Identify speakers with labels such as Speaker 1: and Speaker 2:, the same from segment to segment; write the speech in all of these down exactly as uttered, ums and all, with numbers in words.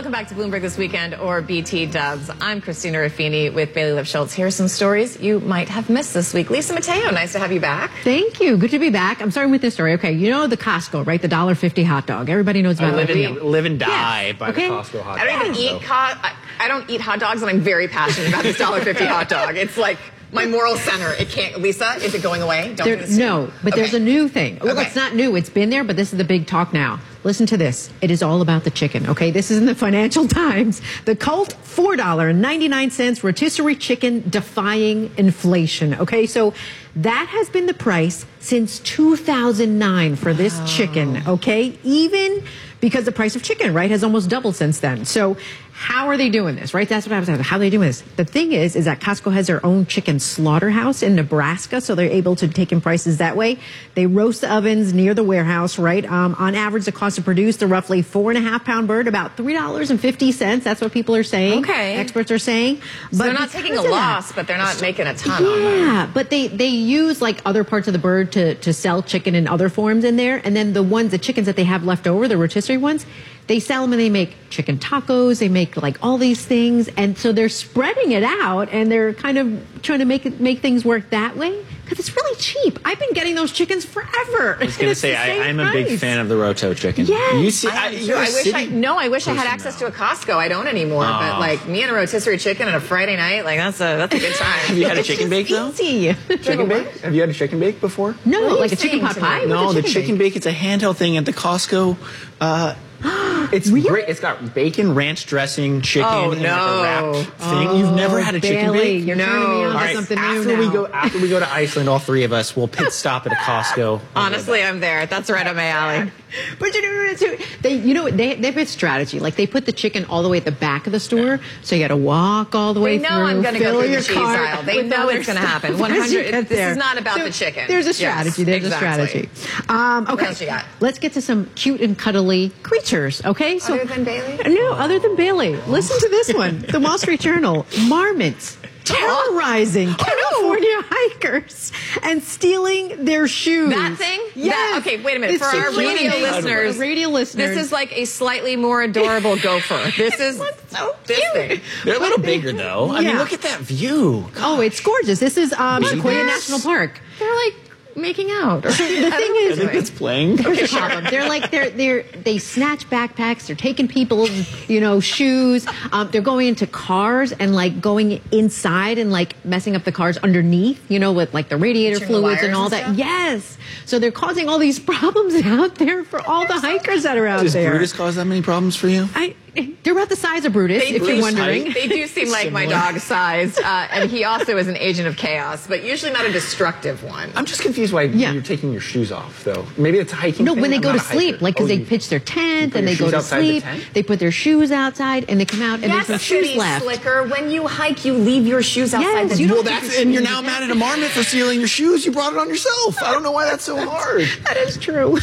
Speaker 1: welcome back to Bloomberg This Weekend, or B T Dubs. I'm Christina Ruffini with Bailey Lifshultz. Here are some stories you might have missed this week. Lisa Mateo, nice to have you back.
Speaker 2: Thank you. Good to be back. I'm starting with this story. Okay, you know the Costco, right? The one dollar fifty hot dog. Everybody knows about
Speaker 3: I live,
Speaker 2: it.
Speaker 3: and, live and die
Speaker 2: yes.
Speaker 3: by
Speaker 2: okay.
Speaker 3: the Costco hot dog.
Speaker 1: I don't even
Speaker 3: so.
Speaker 1: eat co- I, I don't eat hot dogs, and I'm very passionate about this one dollar fifty hot dog. It's like my moral center. It can't. Lisa, is it going away? Don't
Speaker 2: There,
Speaker 1: do this
Speaker 2: no, but
Speaker 1: okay.
Speaker 2: there's a new thing. Well,
Speaker 1: Okay.
Speaker 2: it's not new. It's been there, but this is the big talk now. Listen to this. It is all about the chicken, okay? This is in the Financial Times. The cult four dollars and ninety-nine cents rotisserie chicken defying inflation, okay? So that has been the price since two thousand nine for this
Speaker 1: wow.
Speaker 2: chicken, okay? Even because the price of chicken, right, has almost doubled since then. So how are they doing this, right? That's what I was asking. How are they doing this? The thing is, is that Costco has their own chicken slaughterhouse in Nebraska, so they're able to take in prices that way. They roast the ovens near the warehouse, right? Um, on average, the cost to produce the roughly four and a half pound bird, about three dollars and fifty cents. That's what people are saying.
Speaker 1: Okay.
Speaker 2: Experts are saying.
Speaker 1: So
Speaker 2: but
Speaker 1: they're not taking a
Speaker 2: because of that-
Speaker 1: loss, but they're not making a ton on them.
Speaker 2: Yeah, but they, they use like other parts of the bird to, to sell chicken in other forms in there. And then the ones, the chickens that they have left over, the rotisserie ones, they sell them and they make chicken tacos. They make like all these things. And so they're spreading it out and they're kind of trying to make it, make things work that way. Because it's really cheap. I've been getting those chickens forever.
Speaker 3: I was going to say, I, I'm a big fan of the Roto chicken.
Speaker 2: Yes.
Speaker 3: You see,
Speaker 1: I,
Speaker 3: I,
Speaker 1: sure, I wish I, no, I wish I had access
Speaker 3: now.
Speaker 1: to a Costco. I don't anymore,
Speaker 3: Oh.
Speaker 1: but like me and a rotisserie chicken on a Friday night, like that's a that's a good time.
Speaker 3: Have you had a
Speaker 2: It's
Speaker 3: chicken
Speaker 2: just
Speaker 3: bake though?
Speaker 2: easy.
Speaker 3: Chicken bake? Have you had a chicken bake before?
Speaker 2: No,
Speaker 1: What are you
Speaker 2: like a chicken
Speaker 1: saying
Speaker 2: pot
Speaker 1: to me?
Speaker 2: pie? What's
Speaker 3: No,
Speaker 2: a
Speaker 3: the chicken bake, it's a handheld thing at the Costco. Uh, it's
Speaker 2: Really?
Speaker 3: great. It's got bacon, ranch dressing, chicken,
Speaker 1: Oh,
Speaker 3: and
Speaker 1: no.
Speaker 3: like a wrapped thing. You've never had a chicken
Speaker 2: Bailey,
Speaker 3: bake?
Speaker 2: You're
Speaker 1: No.
Speaker 2: turning me on
Speaker 1: All
Speaker 2: to
Speaker 3: All right,
Speaker 2: something
Speaker 3: after
Speaker 2: new
Speaker 3: we
Speaker 2: now.
Speaker 3: go after we go to Iceland, all three of us will pit stop at a Costco.
Speaker 1: Honestly, I'm there. That's right up my alley.
Speaker 2: But you know, too, they, you know, they, they have a strategy. Like they put the chicken all the way at the back of the store, so you got to walk all the way
Speaker 1: They know
Speaker 2: through.
Speaker 1: I'm going to go
Speaker 2: fill
Speaker 1: through the
Speaker 2: your
Speaker 1: cheese
Speaker 2: cart
Speaker 1: aisle. They
Speaker 2: with
Speaker 1: know
Speaker 2: other
Speaker 1: it's going to
Speaker 2: stuff
Speaker 1: happen.
Speaker 2: as you
Speaker 1: one hundred.
Speaker 2: get
Speaker 1: This
Speaker 2: there.
Speaker 1: is not about
Speaker 2: So
Speaker 1: the chicken.
Speaker 2: There's a
Speaker 1: Yes,
Speaker 2: strategy. There's
Speaker 1: exactly.
Speaker 2: a strategy. Um, okay,
Speaker 1: What else you got?
Speaker 2: let's get to some cute and cuddly creatures. Okay, so
Speaker 1: Other than Bailey?
Speaker 2: No, other than Bailey. Listen to this one. The Wall Street Journal. Marmots terrorizing California hikers and stealing their shoes.
Speaker 1: That thing?
Speaker 2: Yes.
Speaker 1: That- okay, wait a minute.
Speaker 2: It's
Speaker 1: For our
Speaker 2: super
Speaker 1: radio
Speaker 2: cute.
Speaker 1: listeners,
Speaker 2: radio listeners,
Speaker 1: This is like a slightly more adorable gopher. This is
Speaker 2: so
Speaker 1: this
Speaker 2: cute.
Speaker 1: thing.
Speaker 3: They're a little bigger though. I mean,
Speaker 2: Yeah.
Speaker 3: look at that view.
Speaker 2: Oh, it's gorgeous. This is um,
Speaker 3: Baby
Speaker 2: Sequoia
Speaker 3: bears.
Speaker 2: National Park.
Speaker 1: They're like making out.
Speaker 2: The thing
Speaker 3: I
Speaker 2: is,
Speaker 3: think it's playing.
Speaker 2: Here's the problem. They're like they're they're they snatch backpacks. They're taking people's you know shoes. Um, they're going into cars and like going inside and like messing up the cars underneath. You know, with like the radiator
Speaker 1: Touching the
Speaker 2: fluids and
Speaker 1: wires
Speaker 2: all
Speaker 1: and
Speaker 2: that.
Speaker 1: stuff?
Speaker 2: Yes. So they're causing all these problems out there for all the hikers that are out
Speaker 3: Does
Speaker 2: there.
Speaker 3: Brutus cause that many problems for you?
Speaker 2: I, they're about the size of Brutus,
Speaker 1: They
Speaker 2: if you're
Speaker 1: do-
Speaker 2: wondering.
Speaker 1: They do seem like my
Speaker 3: Similar.
Speaker 1: dog's size, uh, and he also is an agent of chaos, but usually not a destructive one.
Speaker 3: I'm just confused why
Speaker 2: Yeah.
Speaker 3: you're taking your shoes off, though. Maybe it's a hiking
Speaker 2: No,
Speaker 3: thing?
Speaker 2: when they
Speaker 3: I'm
Speaker 2: go
Speaker 3: not
Speaker 2: to
Speaker 3: a hiker.
Speaker 2: sleep, like because
Speaker 3: Oh,
Speaker 2: they
Speaker 3: you-
Speaker 2: pitch their tent
Speaker 3: put
Speaker 2: and they
Speaker 3: your
Speaker 2: go
Speaker 3: shoes
Speaker 2: to
Speaker 3: outside the
Speaker 2: sleep.
Speaker 3: tent?
Speaker 2: They put their shoes outside and they come out and
Speaker 1: Yes,
Speaker 2: there's no shoes
Speaker 1: city
Speaker 2: left.
Speaker 1: slicker. When you hike, you leave your shoes outside
Speaker 2: Yes,
Speaker 1: the
Speaker 2: you
Speaker 1: door.
Speaker 2: don't
Speaker 3: Well, that's and you're now mad at a marmot for stealing your shoes. You brought it on yourself. I don't know why that's so hard.
Speaker 2: That is true.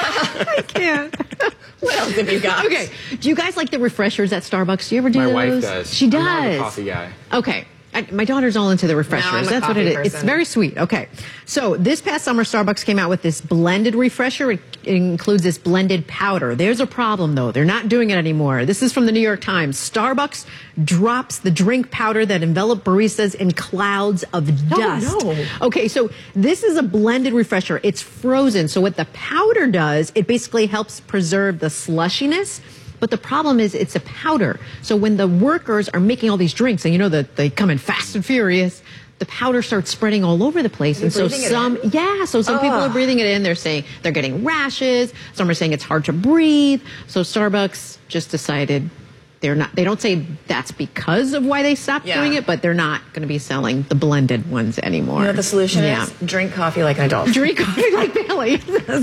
Speaker 2: I can't.
Speaker 1: What else have you got?
Speaker 2: Okay. Do you guys like the refreshers at Starbucks? Do you ever do
Speaker 3: My
Speaker 2: those?
Speaker 3: wife does.
Speaker 2: She does.
Speaker 3: I'm not a coffee guy.
Speaker 2: Okay. I, my daughter's all into the refreshers.
Speaker 1: No, I'm a
Speaker 2: That's what
Speaker 1: coffee
Speaker 2: it is. It's
Speaker 1: person.
Speaker 2: very sweet. Okay. So this past summer, Starbucks came out with this blended refresher. It, it includes this blended powder. There's a problem, though. They're not doing it anymore. This is from the New York Times. Starbucks drops the drink powder that enveloped baristas in clouds of dust.
Speaker 1: no.
Speaker 2: Okay, so this is a blended refresher. It's frozen. So what the powder does, it basically helps preserve the slushiness. But the problem is it's a powder. So when the workers are making all these drinks, and you know that they come in fast and furious, the powder starts spreading all over the place. And so
Speaker 1: breathing it
Speaker 2: some,
Speaker 1: in?
Speaker 2: yeah, so some people are
Speaker 1: Ugh.
Speaker 2: breathing it in. They're saying they're getting rashes. Some are saying it's hard to breathe. So Starbucks just decided they're not, they don't say that's because of why they stopped
Speaker 1: Yeah.
Speaker 2: doing it, but they're not going to be selling the blended ones anymore.
Speaker 1: You know what the solution
Speaker 2: Yeah.
Speaker 1: is? Drink coffee like an adult.
Speaker 2: Drink coffee like Bailey.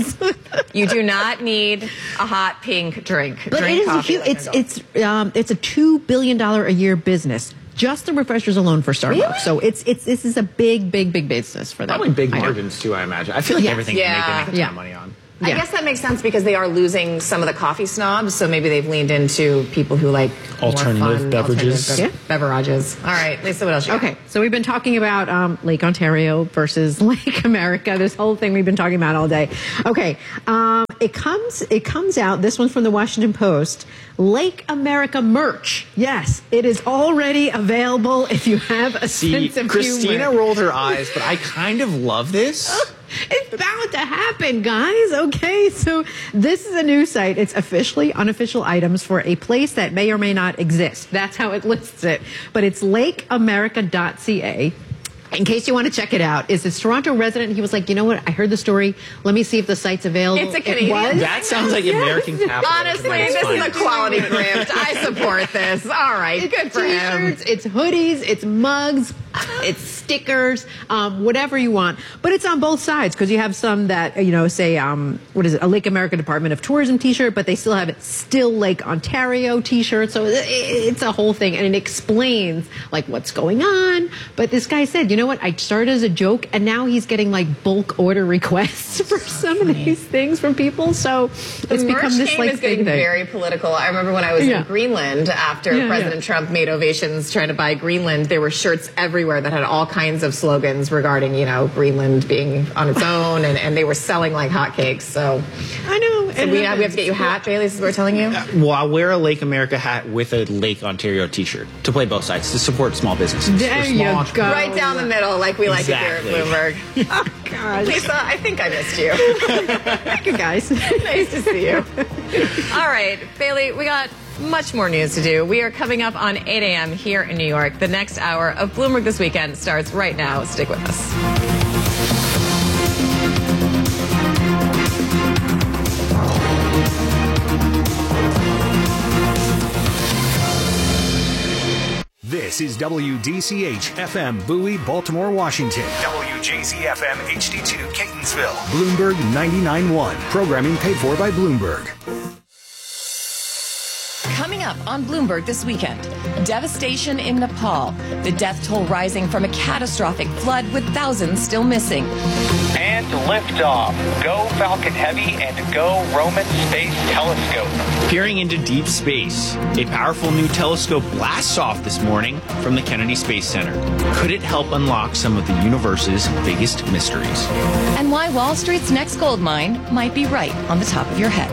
Speaker 1: You do not need a hot pink drink.
Speaker 2: But
Speaker 1: Drink
Speaker 2: it is a
Speaker 1: coffee
Speaker 2: huge,
Speaker 1: like an
Speaker 2: it's
Speaker 1: adult.
Speaker 2: it's um it's a two billion dollar a year business. Just the refreshers alone for Starbucks.
Speaker 1: Really?
Speaker 2: So it's it's this is a big big big business for them.
Speaker 3: Probably big
Speaker 2: I know.
Speaker 3: margins too, I imagine. I feel like
Speaker 2: Yes.
Speaker 3: everything
Speaker 1: Yeah.
Speaker 3: can make, they make a ton
Speaker 2: Yeah.
Speaker 3: of money on.
Speaker 1: I
Speaker 2: Yeah.
Speaker 1: guess that makes sense because they are losing some of the coffee snobs, so maybe they've leaned into people who like more
Speaker 3: Alternative
Speaker 1: fun,
Speaker 3: beverages.
Speaker 1: alternative
Speaker 2: Yeah.
Speaker 1: beverages. All right, Lisa, what else you got?
Speaker 2: Okay, so we've been talking about um, Lake Ontario versus Lake America. This whole thing we've been talking about all day. Okay, um, it comes it comes out. This one's from the Washington Post. Lake America merch. Yes, it is already available if you have a
Speaker 3: See,
Speaker 2: sense of
Speaker 3: Christina
Speaker 2: humor.
Speaker 3: rolled her eyes, but I kind of love this.
Speaker 2: It's bound to happen, guys. Okay, so this is a new site. It's officially unofficial items for a place that may or may not exist. That's how it lists it. But it's lake america dot c a. In case you want to check it out, is this Toronto resident? He was like, you know what? I heard the story. Let me see if the site's available.
Speaker 1: It's a Canadian.
Speaker 2: It was.
Speaker 3: That sounds like American capitalism.
Speaker 1: Honestly,
Speaker 3: but it's
Speaker 1: this
Speaker 3: fine.
Speaker 1: is a quality grift. I support this. All right,
Speaker 2: It's
Speaker 1: good for him.
Speaker 2: t-shirts, it's hoodies, it's mugs, it's stickers, um, whatever you want. But it's on both sides because you have some that, you know, say, um, what is it, a Lake America Department of Tourism t-shirt, but they still have it Still Lake Ontario t-shirt. So it- it's a whole thing. And it explains, like, what's going on. But this guy said, you know what, I started as a joke, and now he's getting, like, bulk order requests for some of these things from people. So
Speaker 1: The
Speaker 2: it's
Speaker 1: merch
Speaker 2: become this,
Speaker 1: game
Speaker 2: like,
Speaker 1: is
Speaker 2: big
Speaker 1: getting
Speaker 2: thing.
Speaker 1: very political. I remember when I was
Speaker 2: Yeah.
Speaker 1: in Greenland after
Speaker 2: Yeah,
Speaker 1: President
Speaker 2: yeah.
Speaker 1: Trump made ovations trying to buy Greenland. There were shirts everywhere that had all kinds of slogans regarding, you know, Greenland being on its own, and, and they were selling like hotcakes. So,
Speaker 2: I know.
Speaker 1: so we, have, we have to get you a hat, Bailey. This is what we're telling you.
Speaker 3: Well, I'll wear a Lake America hat with a Lake Ontario t-shirt to play both sides, to support small businesses.
Speaker 2: There
Speaker 3: For
Speaker 2: you
Speaker 3: small
Speaker 2: go.
Speaker 1: Right down the middle, like we like
Speaker 3: Exactly.
Speaker 1: it here at Bloomberg.
Speaker 2: Oh, gosh.
Speaker 1: Lisa, I think I missed you.
Speaker 2: Thank you, guys.
Speaker 1: Nice to see you. All right, Bailey, we got much more news to do. We are coming up on eight a.m. here in New York. The next hour of Bloomberg This Weekend starts right now. Stick with us.
Speaker 4: This is W D C H F M Bowie, Baltimore, Washington. W J Z F M H D two Catonsville. Bloomberg ninety-nine point one. Programming paid for by Bloomberg.
Speaker 5: Coming up on Bloomberg This Weekend, devastation in Nepal, the death toll rising from a catastrophic flood with thousands still missing.
Speaker 6: And liftoff. Go Falcon Heavy and go Roman Space Telescope.
Speaker 3: Peering into deep space, a powerful new telescope blasts off this morning from the Kennedy Space Center. Could it help unlock some of the universe's biggest mysteries?
Speaker 5: And why Wall Street's next gold mine might be right on the top of your head.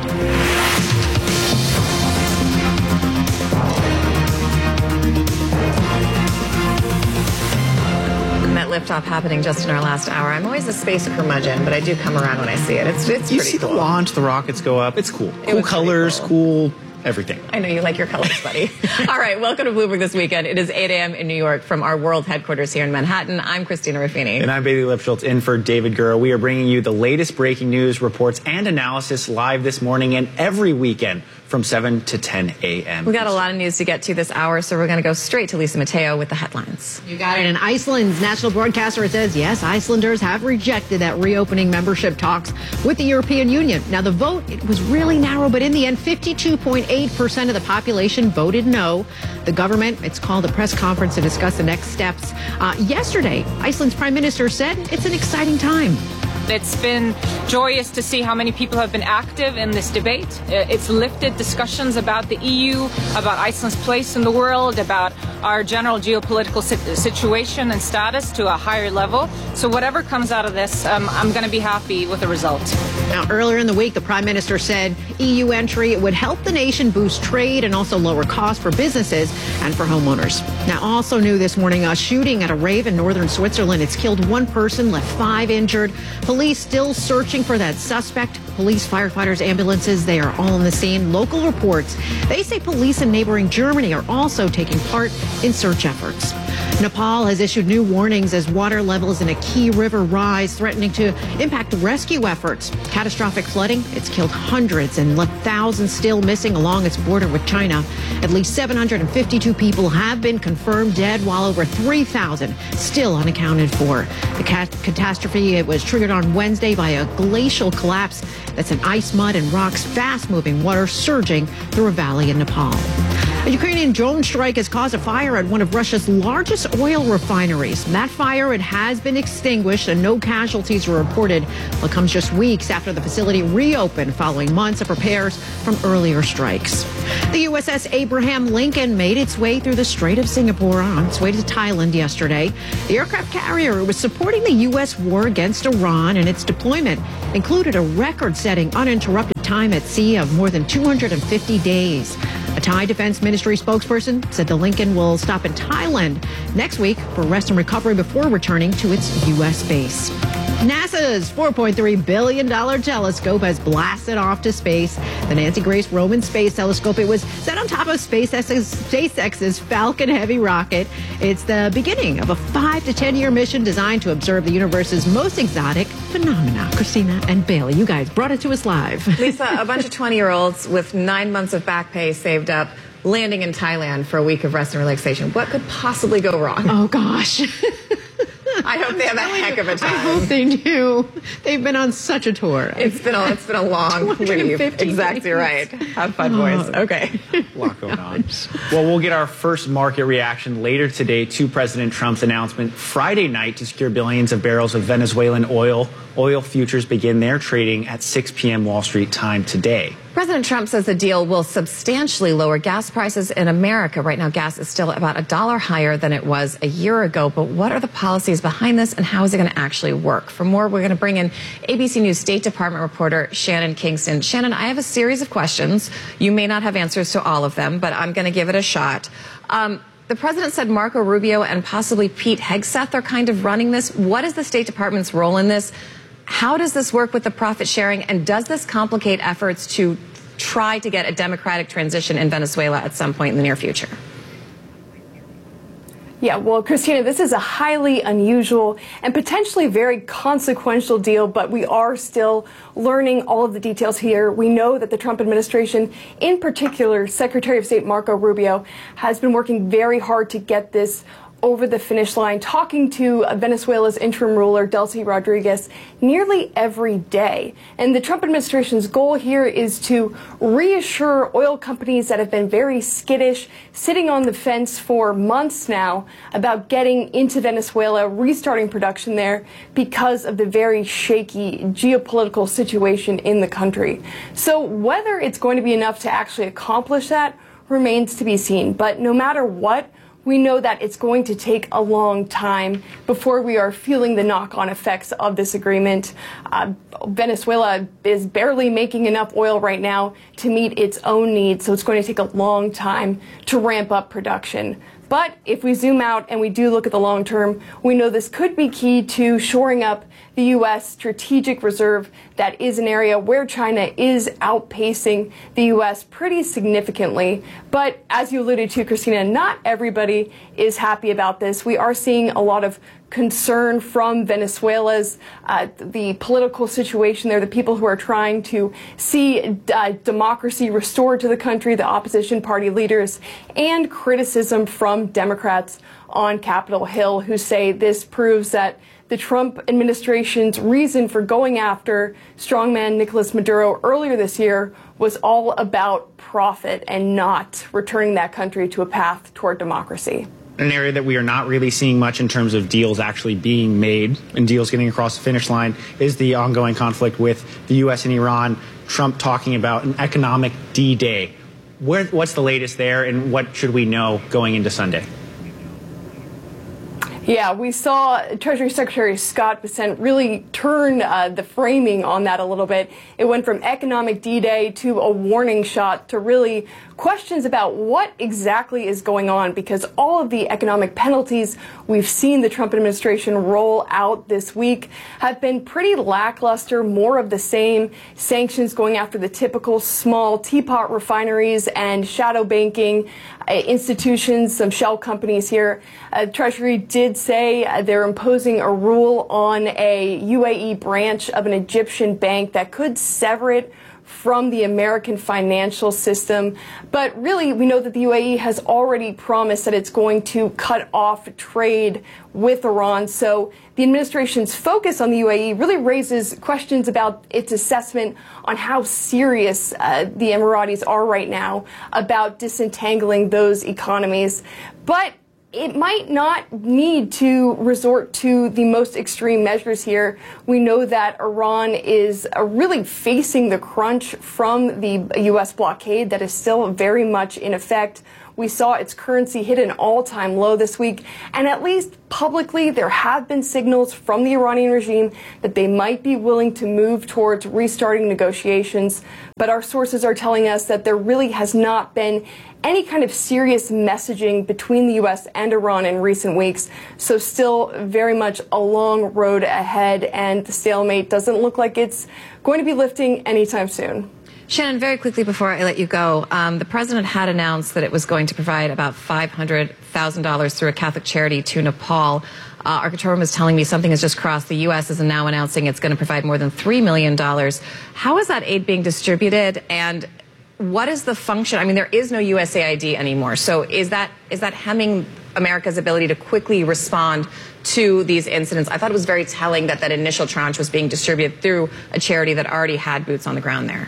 Speaker 1: That liftoff happening just in our last hour. I'm always a space curmudgeon, but I do come around when I see it. It's it's
Speaker 3: You
Speaker 1: pretty
Speaker 3: see
Speaker 1: cool.
Speaker 3: the launch, the rockets go up. It's cool. Cool
Speaker 1: was pretty
Speaker 3: colors,
Speaker 1: cool.
Speaker 3: cool everything.
Speaker 1: I know you like your colors, buddy. All right, welcome to Bloomberg This Weekend. It is eight a.m. in New York from our world headquarters here in Manhattan. I'm Christina Ruffini.
Speaker 3: And I'm Bailey Lipschultz in for David Gura. We are bringing you the latest breaking news, reports, and analysis live this morning and every weekend from seven to ten a.m.
Speaker 1: We got a lot of news to get to this hour, so we're going to go straight to Lisa Mateo with the headlines.
Speaker 2: You got it. And Iceland's national broadcaster says, yes, Icelanders have rejected that reopening membership talks with the European Union. Now, the vote, it was really narrow, but in the end, fifty-two point eight percent of the population voted no. The government, it's called a press conference to discuss the next steps. Uh, yesterday, Iceland's prime minister said it's an exciting time.
Speaker 7: It's been joyous to see how many people have been active in this debate. It's lifted discussions about the E U, about Iceland's place in the world, about our general geopolitical situation and status to a higher level. So whatever comes out of this, um, I'm going to be happy with the result.
Speaker 2: Now, earlier in the week, the prime minister said E U entry would help the nation boost trade and also lower costs for businesses and for homeowners. Now, also new this morning, a shooting at a rave in northern Switzerland. It's killed one person, left five injured. Police still searching for that suspect. Police, firefighters, ambulances, they are all on the scene. Local reports, they say police in neighboring Germany are also taking part in search efforts. Nepal has issued new warnings as water levels in a key river rise, threatening to impact rescue efforts. Catastrophic flooding, it's killed hundreds and left thousands still missing along its border with China. At least seven hundred fifty-two people have been confirmed dead, while over three thousand still unaccounted for. The cat- catastrophe, it was triggered on Wednesday by a glacial collapse. That's an ice, mud, and rocks, fast-moving water surging through a valley in Nepal. A Ukrainian drone strike has caused a fire at one of Russia's largest oil refineries. That fire, it has been extinguished and no casualties were reported. Well, it comes just weeks after the facility reopened following months of repairs from earlier strikes. The U S S Abraham Lincoln made its way through the Strait of Singapore on its way to Thailand yesterday. The aircraft carrier was supporting the U S war against Iran, and its deployment included a record-setting uninterrupted time at sea of more than two hundred fifty days. A Thai Defense Ministry spokesperson said the Lincoln will stop in Thailand next week for rest and recovery before returning to its U S base. NASA's four point three billion dollars telescope has blasted off to space. The Nancy Grace Roman Space Telescope, it was set on top of SpaceX's, SpaceX's Falcon Heavy rocket. It's the beginning of a five to ten year mission designed to observe the universe's most exotic phenomena. Christina and Bailey, you guys brought it to us live.
Speaker 1: Lisa, a bunch of twenty-year-olds with nine months of back pay saved up, landing in Thailand for a week of rest and relaxation. What could possibly go wrong?
Speaker 2: Oh, gosh.
Speaker 1: I hope they have a heck of a time.
Speaker 2: I hope they do. They've been on such a tour.
Speaker 1: It's been a, it's been a long leave. Exactly
Speaker 2: days.
Speaker 1: Right. Have fun, boys. Okay.
Speaker 3: A lot going on. Well, we'll get our first market reaction later today to President Trump's announcement Friday night to secure billions of barrels of Venezuelan oil. Oil futures begin their trading at six p.m. Wall Street time today.
Speaker 1: President Trump says the deal will substantially lower gas prices in America. Right now, gas is still about a dollar higher than it was a year ago. But what are the policies behind this, and how is it going to actually work? For more, we're going to bring in A B C News State Department reporter Shannon Kingston. Shannon, I have a series of questions. You may not have answers to all of them, but I'm going to give it a shot. Um, the president said Marco Rubio and possibly Pete Hegseth are kind of running this. What is the State Department's role in this? How does this work with the profit sharing, and does this complicate efforts to try to get a democratic transition in Venezuela at some point in the near future?
Speaker 8: Yeah, well, Christina, this is a highly unusual and potentially very consequential deal, but we are still learning all of the details here. We know that the Trump administration, in particular, Secretary of State Marco Rubio, has been working very hard to get this over the finish line, talking to Venezuela's interim ruler, Delcy Rodriguez, nearly every day. And the Trump administration's goal here is to reassure oil companies that have been very skittish, sitting on the fence for months now, about getting into Venezuela, restarting production there because of the very shaky geopolitical situation in the country. So whether it's going to be enough to actually accomplish that remains to be seen. But no matter what, we know that it's going to take a long time before we are feeling the knock-on effects of this agreement. Uh, Venezuela is barely making enough oil right now to meet its own needs, so it's going to take a long time to ramp up production. But if we zoom out and we do look at the long term, we know this could be key to shoring up the U S strategic reserve. That is an area where China is outpacing the U S pretty significantly. But as you alluded to, Christina, not everybody is happy about this. We are seeing a lot of concern from Venezuela's uh, the political situation there, the people who are trying to see uh, democracy restored to the country, the opposition party leaders, and criticism from Democrats on Capitol Hill, who say this proves that the Trump administration's reason for going after strongman Nicolas Maduro earlier this year was all about profit and not returning that country to a path toward democracy.
Speaker 3: An area that we are not really seeing much in terms of deals actually being made and deals getting across the finish line is the ongoing conflict with the U S and Iran. Trump talking about an economic D-Day. Where, what's the latest there, and what should we know going into Sunday?
Speaker 8: Yeah, we saw Treasury Secretary Scott Bessent really turn uh, the framing on that a little bit. It went from economic D-Day to a warning shot to really questions about what exactly is going on, because all of the economic penalties we've seen the Trump administration roll out this week have been pretty lackluster, more of the same, sanctions going after the typical small teapot refineries and shadow banking uh, institutions, some shell companies here. Uh, Treasury did say uh, they're imposing a rule on a U A E branch of an Egyptian bank that could sever it from the American financial system. But really, we know that the U A E has already promised that it's going to cut off trade with Iran. So the administration's focus on the U A E really raises questions about its assessment on how serious uh, the Emiratis are right now about disentangling those economies. But it might not need to resort to the most extreme measures here. We know that Iran is uh, really facing the crunch from the U S blockade that is still very much in effect. We saw its currency hit an all-time low this week, and at least publicly there have been signals from the Iranian regime that they might be willing to move towards restarting negotiations. But our sources are telling us that there really has not been any kind of serious messaging between the U S and Iran in recent weeks. So still very much a long road ahead, and the stalemate doesn't look like it's going to be lifting anytime soon.
Speaker 1: Shannon, very quickly before I let you go, um, the president had announced that it was going to provide about five hundred thousand dollars through a Catholic charity to Nepal. Uh, our control room is telling me something has just crossed. The U S is now announcing it's going to provide more than three million dollars. How is that aid being distributed, and what is the function? I mean, there is no U S A I D anymore. So is that is that hemming America's ability to quickly respond to these incidents? I thought it was very telling that that initial tranche was being distributed through a charity that already had boots on the ground there.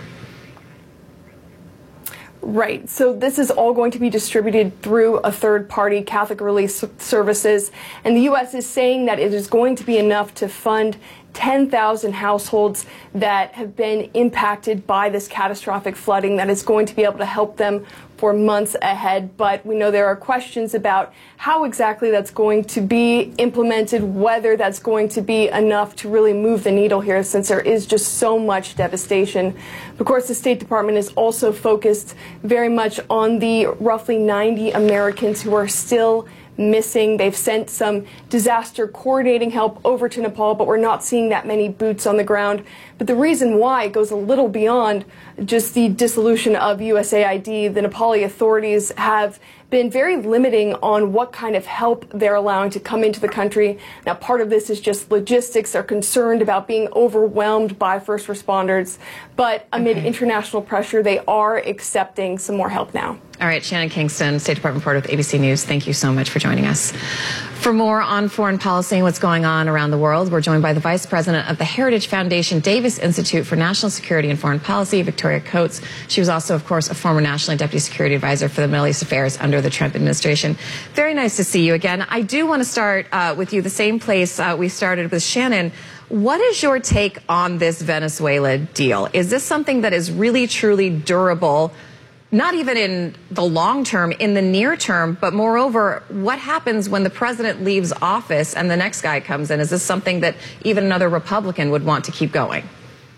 Speaker 8: Right. So this is all going to be distributed through a third party, Catholic Relief Services. And the U S is saying that it is going to be enough to fund ten thousand households that have been impacted by this catastrophic flooding, that is going to be able to help them for months ahead. But we know there are questions about how exactly that's going to be implemented, whether that's going to be enough to really move the needle here, since there is just so much devastation. Of course, the State Department is also focused very much on the roughly ninety Americans who are still missing. They've sent some disaster coordinating help over to Nepal, but we're not seeing that many boots on the ground. But the reason why goes a little beyond just the dissolution of U S A I D. The Nepali authorities have been very limiting on what kind of help they're allowing to come into the country. Now, part of this is just logistics. They're concerned about being overwhelmed by first responders. But amid okay. international pressure, they are accepting some more help now.
Speaker 1: All right, Shannon Kingston, State Department reporter with A B C News. Thank you so much for joining us. For more on foreign policy and what's going on around the world, we're joined by the Vice President of the Heritage Foundation Davis Institute for National Security and Foreign Policy, Victoria Coates. She was also, of course, a former National Deputy Security Advisor for the Middle East Affairs under the Trump administration. Very nice to see you again. I do want to start uh, with you the same place uh, we started with Shannon. What is your take on this Venezuela deal? Is this something that is really, truly durable? Not even in the long term, in the near term, but moreover, what happens when the president leaves office and the next guy comes in? Is this something that even another Republican would want to keep going?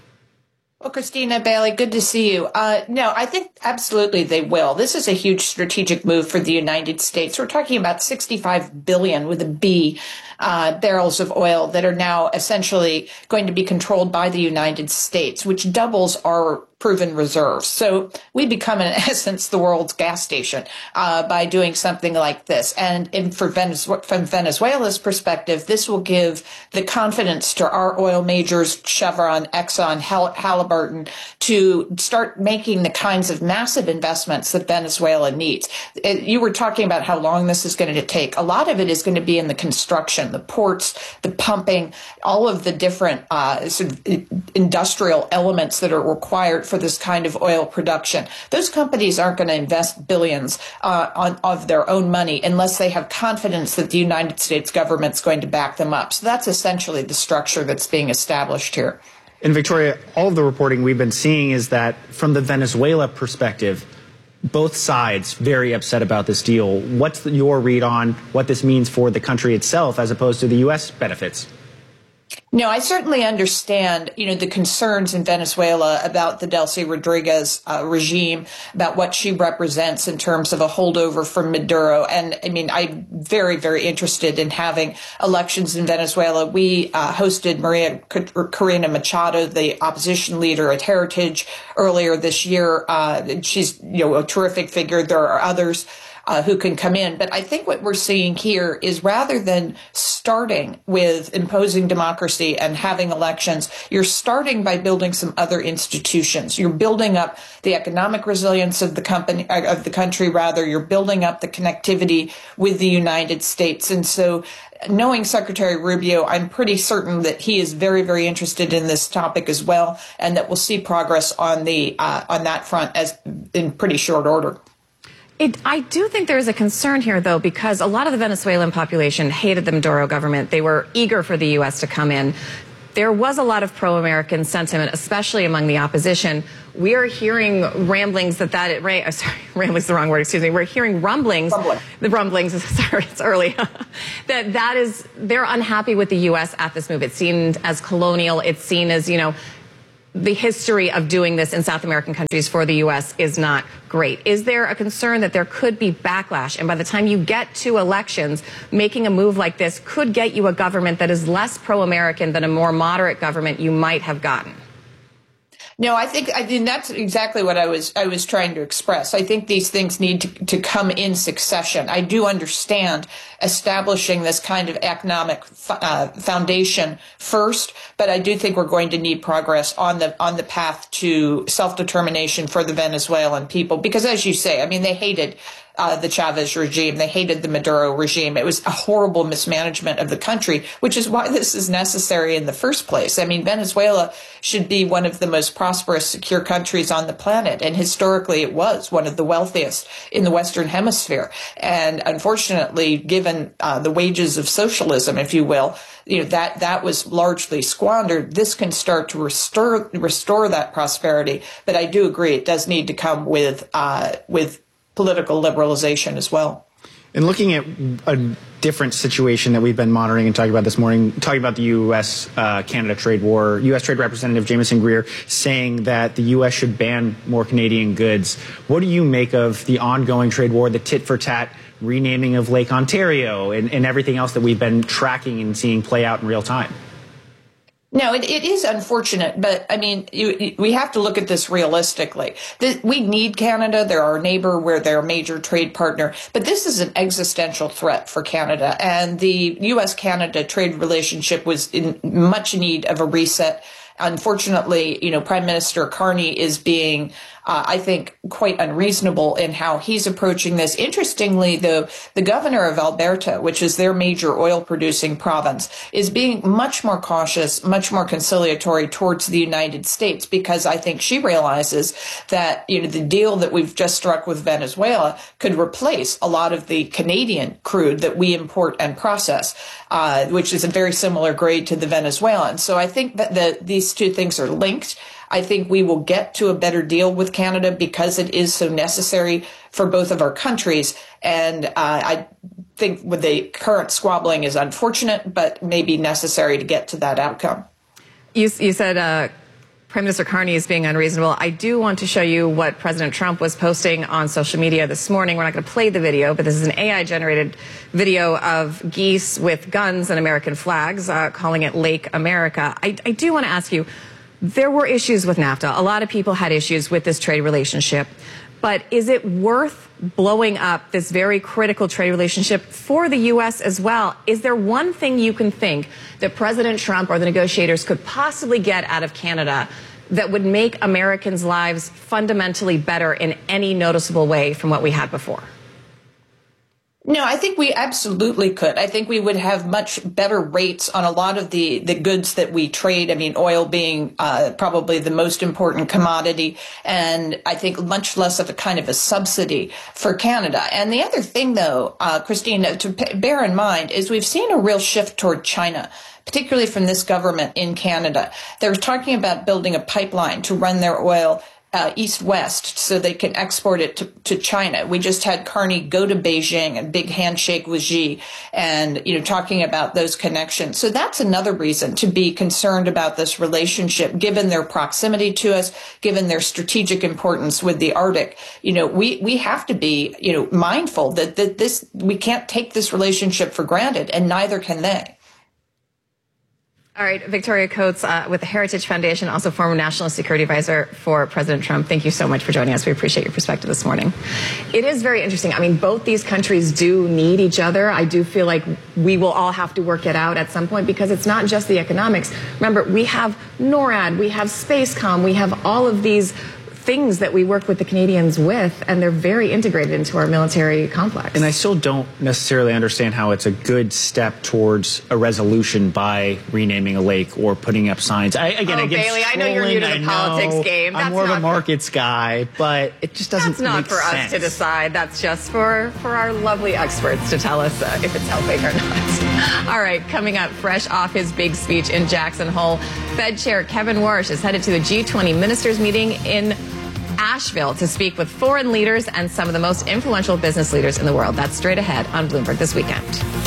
Speaker 9: Well, Christina, Bailey, good to see you. Uh, no, I think absolutely they will. This is a huge strategic move for the United States. We're talking about sixty-five billion with a B uh, barrels of oil that are now essentially going to be controlled by the United States, which doubles our proven reserves. So we become, in essence, the world's gas station uh, by doing something like this. And in, for Venezuela, from Venezuela's perspective, this will give the confidence to our oil majors, Chevron, Exxon, Hall- Halliburton, to start making the kinds of massive investments that Venezuela needs. It, you were talking about how long this is going to take. A lot of it is going to be in the construction, the ports, the pumping, all of the different uh, sort of industrial elements that are required for this kind of oil production. Those companies aren't going to invest billions uh, on, of their own money unless they have confidence that the United States government's going to back them up. So that's essentially the structure that's being established here.
Speaker 3: And Victoria, all of the reporting we've been seeing is that from the Venezuela perspective, both sides very upset about this deal. What's the, your read on what this means for the country itself as opposed to the U S benefits?
Speaker 9: No, I certainly understand, you know, the concerns in Venezuela about the Delcy Rodriguez uh, regime, about what she represents in terms of a holdover from Maduro. And I mean, I'm very, very interested in having elections in Venezuela. We uh, hosted Maria Corina Machado, the opposition leader at Heritage, earlier this year. Uh, she's, you know, a terrific figure. There are others Uh, who can come in. But I think what we're seeing here is rather than starting with imposing democracy and having elections, you're starting by building some other institutions. You're building up the economic resilience of the company, of the country, rather. You're building up the connectivity with the United States. And so knowing Secretary Rubio, I'm pretty certain that he is very, very interested in this topic as well, and that we'll see progress on the uh, on that front as in pretty short order.
Speaker 1: It, I do think there is a concern here, though, because a lot of the Venezuelan population hated the Maduro government. They were eager for the U S to come in. there was a lot of pro-American sentiment, especially among the opposition. We are hearing ramblings that that, right, sorry, ramblings is the wrong word, excuse me. We're hearing rumblings, Rumbling. the rumblings, sorry, it's early, that that is, they're unhappy with the U S at this move. It's seen as colonial. It's seen as, you know, the history of doing this in South American countries for the U S is not great. Is there a concern that there could be backlash? And by the time you get to elections, making a move like this could get you a government that is less pro-American than a more moderate government you might have gotten?
Speaker 9: No, I think I mean that's exactly what I was I was trying to express. I think these things need to, to come in succession. I do understand establishing this kind of economic uh, foundation first, but I do think we're going to need progress on the on the path to self-determination for the Venezuelan people. Because, as you say, I mean, they hated Uh, the Chavez regime. They hated the Maduro regime. It was a horrible mismanagement of the country, which is why this is necessary in the first place. I mean, Venezuela should be one of the most prosperous, secure countries on the planet. And historically, it was one of the wealthiest in the Western Hemisphere. And unfortunately, given uh, the wages of socialism, if you will, you know, that, that was largely squandered. This can start to restore, restore that prosperity. But I do agree, it does need to come with, uh, with political liberalization as well.
Speaker 3: And looking at a different situation that we've been monitoring and talking about this morning, talking about the U S Canada uh, trade war, U S Trade Representative Jameson Greer saying that the U S should ban more Canadian goods. What do you make of the ongoing trade war, the tit-for-tat renaming of Lake Ontario, and, and everything else that we've been tracking and seeing play out in real time?
Speaker 9: No, it, it is unfortunate, but I mean, you, we have to look at this realistically. The, we need Canada. They're our neighbor. We're their major trade partner. But this is an existential threat for Canada. And the U S Canada trade relationship was in much need of a reset. Unfortunately, you know, Prime Minister Carney is being, uh, I think, quite unreasonable in how he's approaching this. Interestingly, the the governor of Alberta, which is their major oil-producing province, is being much more cautious, much more conciliatory towards the United States, because I think she realizes that, you know, the deal that we've just struck with Venezuela could replace a lot of the Canadian crude that we import and process, uh, which is a very similar grade to the Venezuelan. So I think that the, these two things are linked. I think we will get to a better deal with Canada because it is so necessary for both of our countries. And uh, I think with the current squabbling is unfortunate, but maybe necessary to get to that outcome.
Speaker 1: You, you said uh, Prime Minister Carney is being unreasonable. I do want to show you what President Trump was posting on social media this morning. We're not going to play the video, but this is an A I-generated video of geese with guns and American flags, uh, calling it Lake America. I, I do want to ask you, there were issues with NAFTA. A lot of people had issues with this trade relationship. But is it worth blowing up this very critical trade relationship for the U S as well? Is there one thing you can think that President Trump or the negotiators could possibly get out of Canada that would make Americans' lives fundamentally better in any noticeable way from what we had before?
Speaker 9: No, I think we absolutely could. I think we would have much better rates on a lot of the, the goods that we trade. I mean, oil being uh, probably the most important commodity, and I think much less of a kind of a subsidy for Canada. And the other thing, though, uh, Christine, to p- bear in mind is we've seen a real shift toward China, particularly from this government in Canada. They're talking about building a pipeline to run their oil Uh, east-west so they can export it to, to China. We just had Carney go to Beijing, a big handshake with Xi, and, you know, talking about those connections. So that's another reason to be concerned about this relationship, given their proximity to us, given their strategic importance with the Arctic. You know, we, we have to be, you know, mindful that, that this, we can't take this relationship for granted, and neither can they.
Speaker 1: All right, Victoria Coates uh, with the Heritage Foundation, also former National Security Advisor for President Trump. Thank you so much for joining us. We appreciate your perspective this morning. It is very interesting. I mean, both these countries do need each other. I do feel like we will all have to work it out at some point because it's not just the economics. Remember, we have NORAD, we have SpaceCom, we have all of these things that we work with the Canadians with, and they're very integrated into our military complex.
Speaker 3: And I still don't necessarily understand how it's a good step towards a resolution by renaming a lake or putting up signs. I, again,
Speaker 1: oh,
Speaker 3: I get
Speaker 1: Bailey, I know you're new to the
Speaker 3: I
Speaker 1: politics
Speaker 3: know,
Speaker 1: game. That's
Speaker 3: I'm more of a
Speaker 1: not
Speaker 3: markets guy, but it just doesn't
Speaker 1: That's not
Speaker 3: make
Speaker 1: for
Speaker 3: sense.
Speaker 1: us to decide. That's just for, for our lovely experts to tell us uh, if it's helping or not. All right, coming up, fresh off his big speech in Jackson Hole, Fed Chair Kevin Warsh is headed to the G twenty ministers meeting in Asheville to speak with foreign leaders and some of the most influential business leaders in the world. That's straight ahead on Bloomberg This Weekend.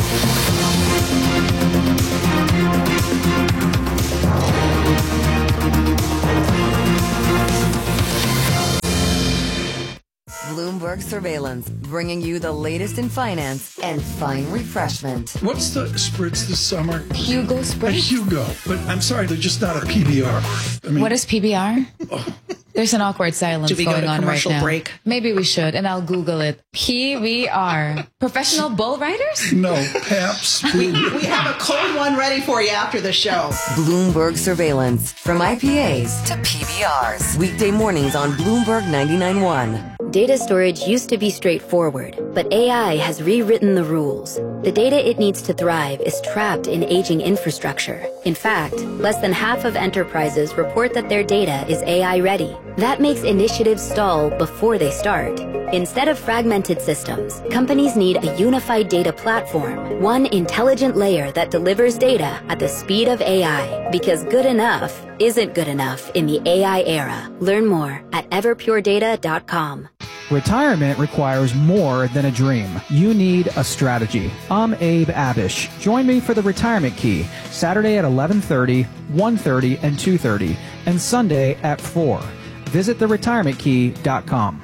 Speaker 10: Bloomberg Surveillance, bringing you the latest in finance and fine refreshment.
Speaker 11: What's the spritz this summer?
Speaker 10: Hugo Spritz?
Speaker 11: A Hugo, but I'm sorry, they're just not a P B R. I mean,
Speaker 12: what is P B R?
Speaker 11: Oh.
Speaker 12: There's an awkward silence
Speaker 13: Should we
Speaker 12: going
Speaker 13: go to
Speaker 12: on right
Speaker 13: commercial
Speaker 12: now.
Speaker 13: break?
Speaker 12: Maybe we should, and I'll Google it. P B R. Professional bull riders?
Speaker 11: No, Pabst.
Speaker 13: we, we have a cold one ready for you after the show.
Speaker 10: Bloomberg Surveillance, from I P As to P B Rs. Weekday mornings on Bloomberg ninety-nine point one.
Speaker 14: Data storage used to be straightforward, but A I has rewritten the rules. The data it needs to thrive is trapped in aging infrastructure. In fact, less than half of enterprises report that their data is A I ready. That makes initiatives stall before they start. Instead of fragmented systems, companies need a unified data platform, one intelligent layer that delivers data at the speed of A I. Because good enough isn't good enough in the A I era. Learn more at everpure data dot com.
Speaker 15: Retirement requires more than a dream. You need a strategy. I'm Abe Abish. Join me for the Retirement Key, Saturday at eleven thirty, one thirty, and two thirty, and Sunday at four. Visit the retirement key dot com.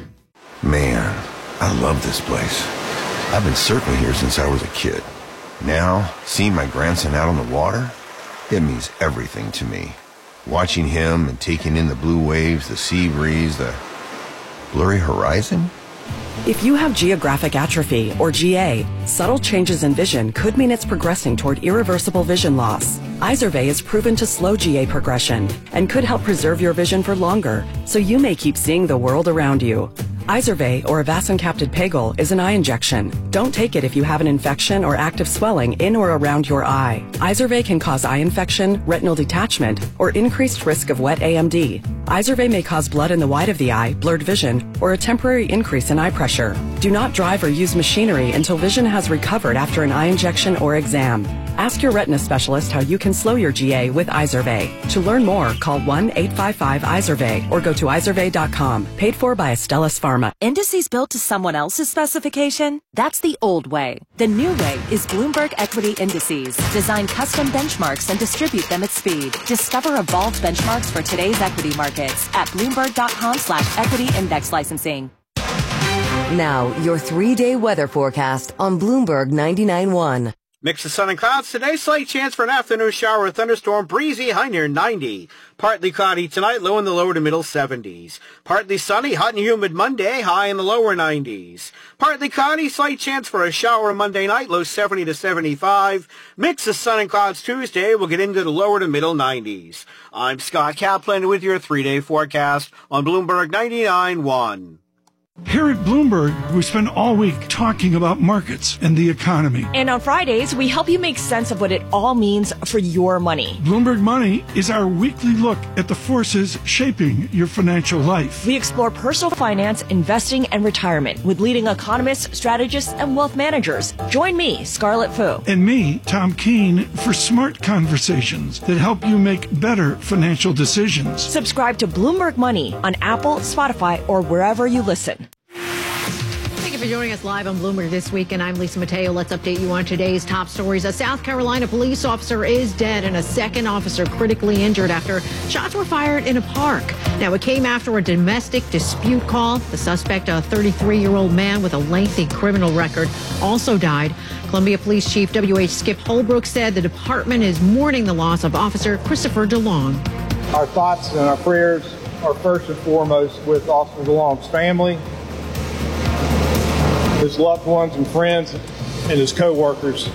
Speaker 16: Man, I love this place. I've been surfing here since I was a kid. Now, seeing my grandson out on the water, it means everything to me. Watching him and taking in the blue waves, the sea breeze, the blurry horizon.
Speaker 17: If you have geographic atrophy, or G A, subtle changes in vision could mean it's progressing toward irreversible vision loss. Izervay is proven to slow G A progression and could help preserve your vision for longer, so you may keep seeing the world around you. Izervay, or avacincaptad pegol, is an eye injection. Don't take it if you have an infection or active swelling in or around your eye. Izervay can cause eye infection, retinal detachment, or increased risk of wet A M D. Izervay may cause blood in the white of the eye, blurred vision, or a temporary increase in eye pressure. Do not drive or use machinery until vision has recovered after an eye injection or exam. Ask your retina specialist how you can slow your G A with Izervay. To learn more, call one eight five five Izervay or go to izervay dot com. Paid for by Astellas Pharma.
Speaker 18: Indices built to someone else's specification? That's the old way. The new way is Bloomberg Equity Indices. Design custom benchmarks and distribute them at speed. Discover evolved benchmarks for today's equity markets at bloomberg dot com slash equity index licensing.
Speaker 10: Now, your three-day weather forecast on Bloomberg ninety-nine point one.
Speaker 19: Mix of sun and clouds today. Slight chance for an afternoon shower or thunderstorm. Breezy, high near ninety. Partly cloudy tonight, low in the lower to middle seventies. Partly sunny, hot and humid Monday, high in the lower nineties. Partly cloudy, slight chance for a shower Monday night, low seventy to seventy-five. Mix of sun and clouds Tuesday, we'll get into the lower to middle nineties. I'm Scott Kaplan with your three-day forecast on Bloomberg ninety-nine point one.
Speaker 11: Here at Bloomberg, we spend all week talking about markets and the economy.
Speaker 20: And on Fridays, we help you make sense of what it all means for your money.
Speaker 11: Bloomberg Money is our weekly look at the forces shaping your financial life.
Speaker 20: We explore personal finance, investing, and retirement with leading economists, strategists, and wealth managers. Join me, Scarlett Fu.
Speaker 11: And me, Tom Keene, for smart conversations that help you make better financial decisions.
Speaker 20: Subscribe to Bloomberg Money on Apple, Spotify, or wherever you listen.
Speaker 2: Thank you for joining us live on Bloomberg This Week, and I'm Lisa Mateo. Let's update you on today's top stories. A South Carolina police officer is dead and a second officer critically injured after shots were fired in a park. Now, it came after a domestic dispute call. The suspect, a thirty-three-year-old man with a lengthy criminal record, also died. Columbia Police Chief W H Skip Holbrook said the department is mourning the loss of Officer Christopher DeLong.
Speaker 21: Our thoughts and our prayers are first and foremost with Officer DeLong's family, his loved ones and friends, and his co-workers.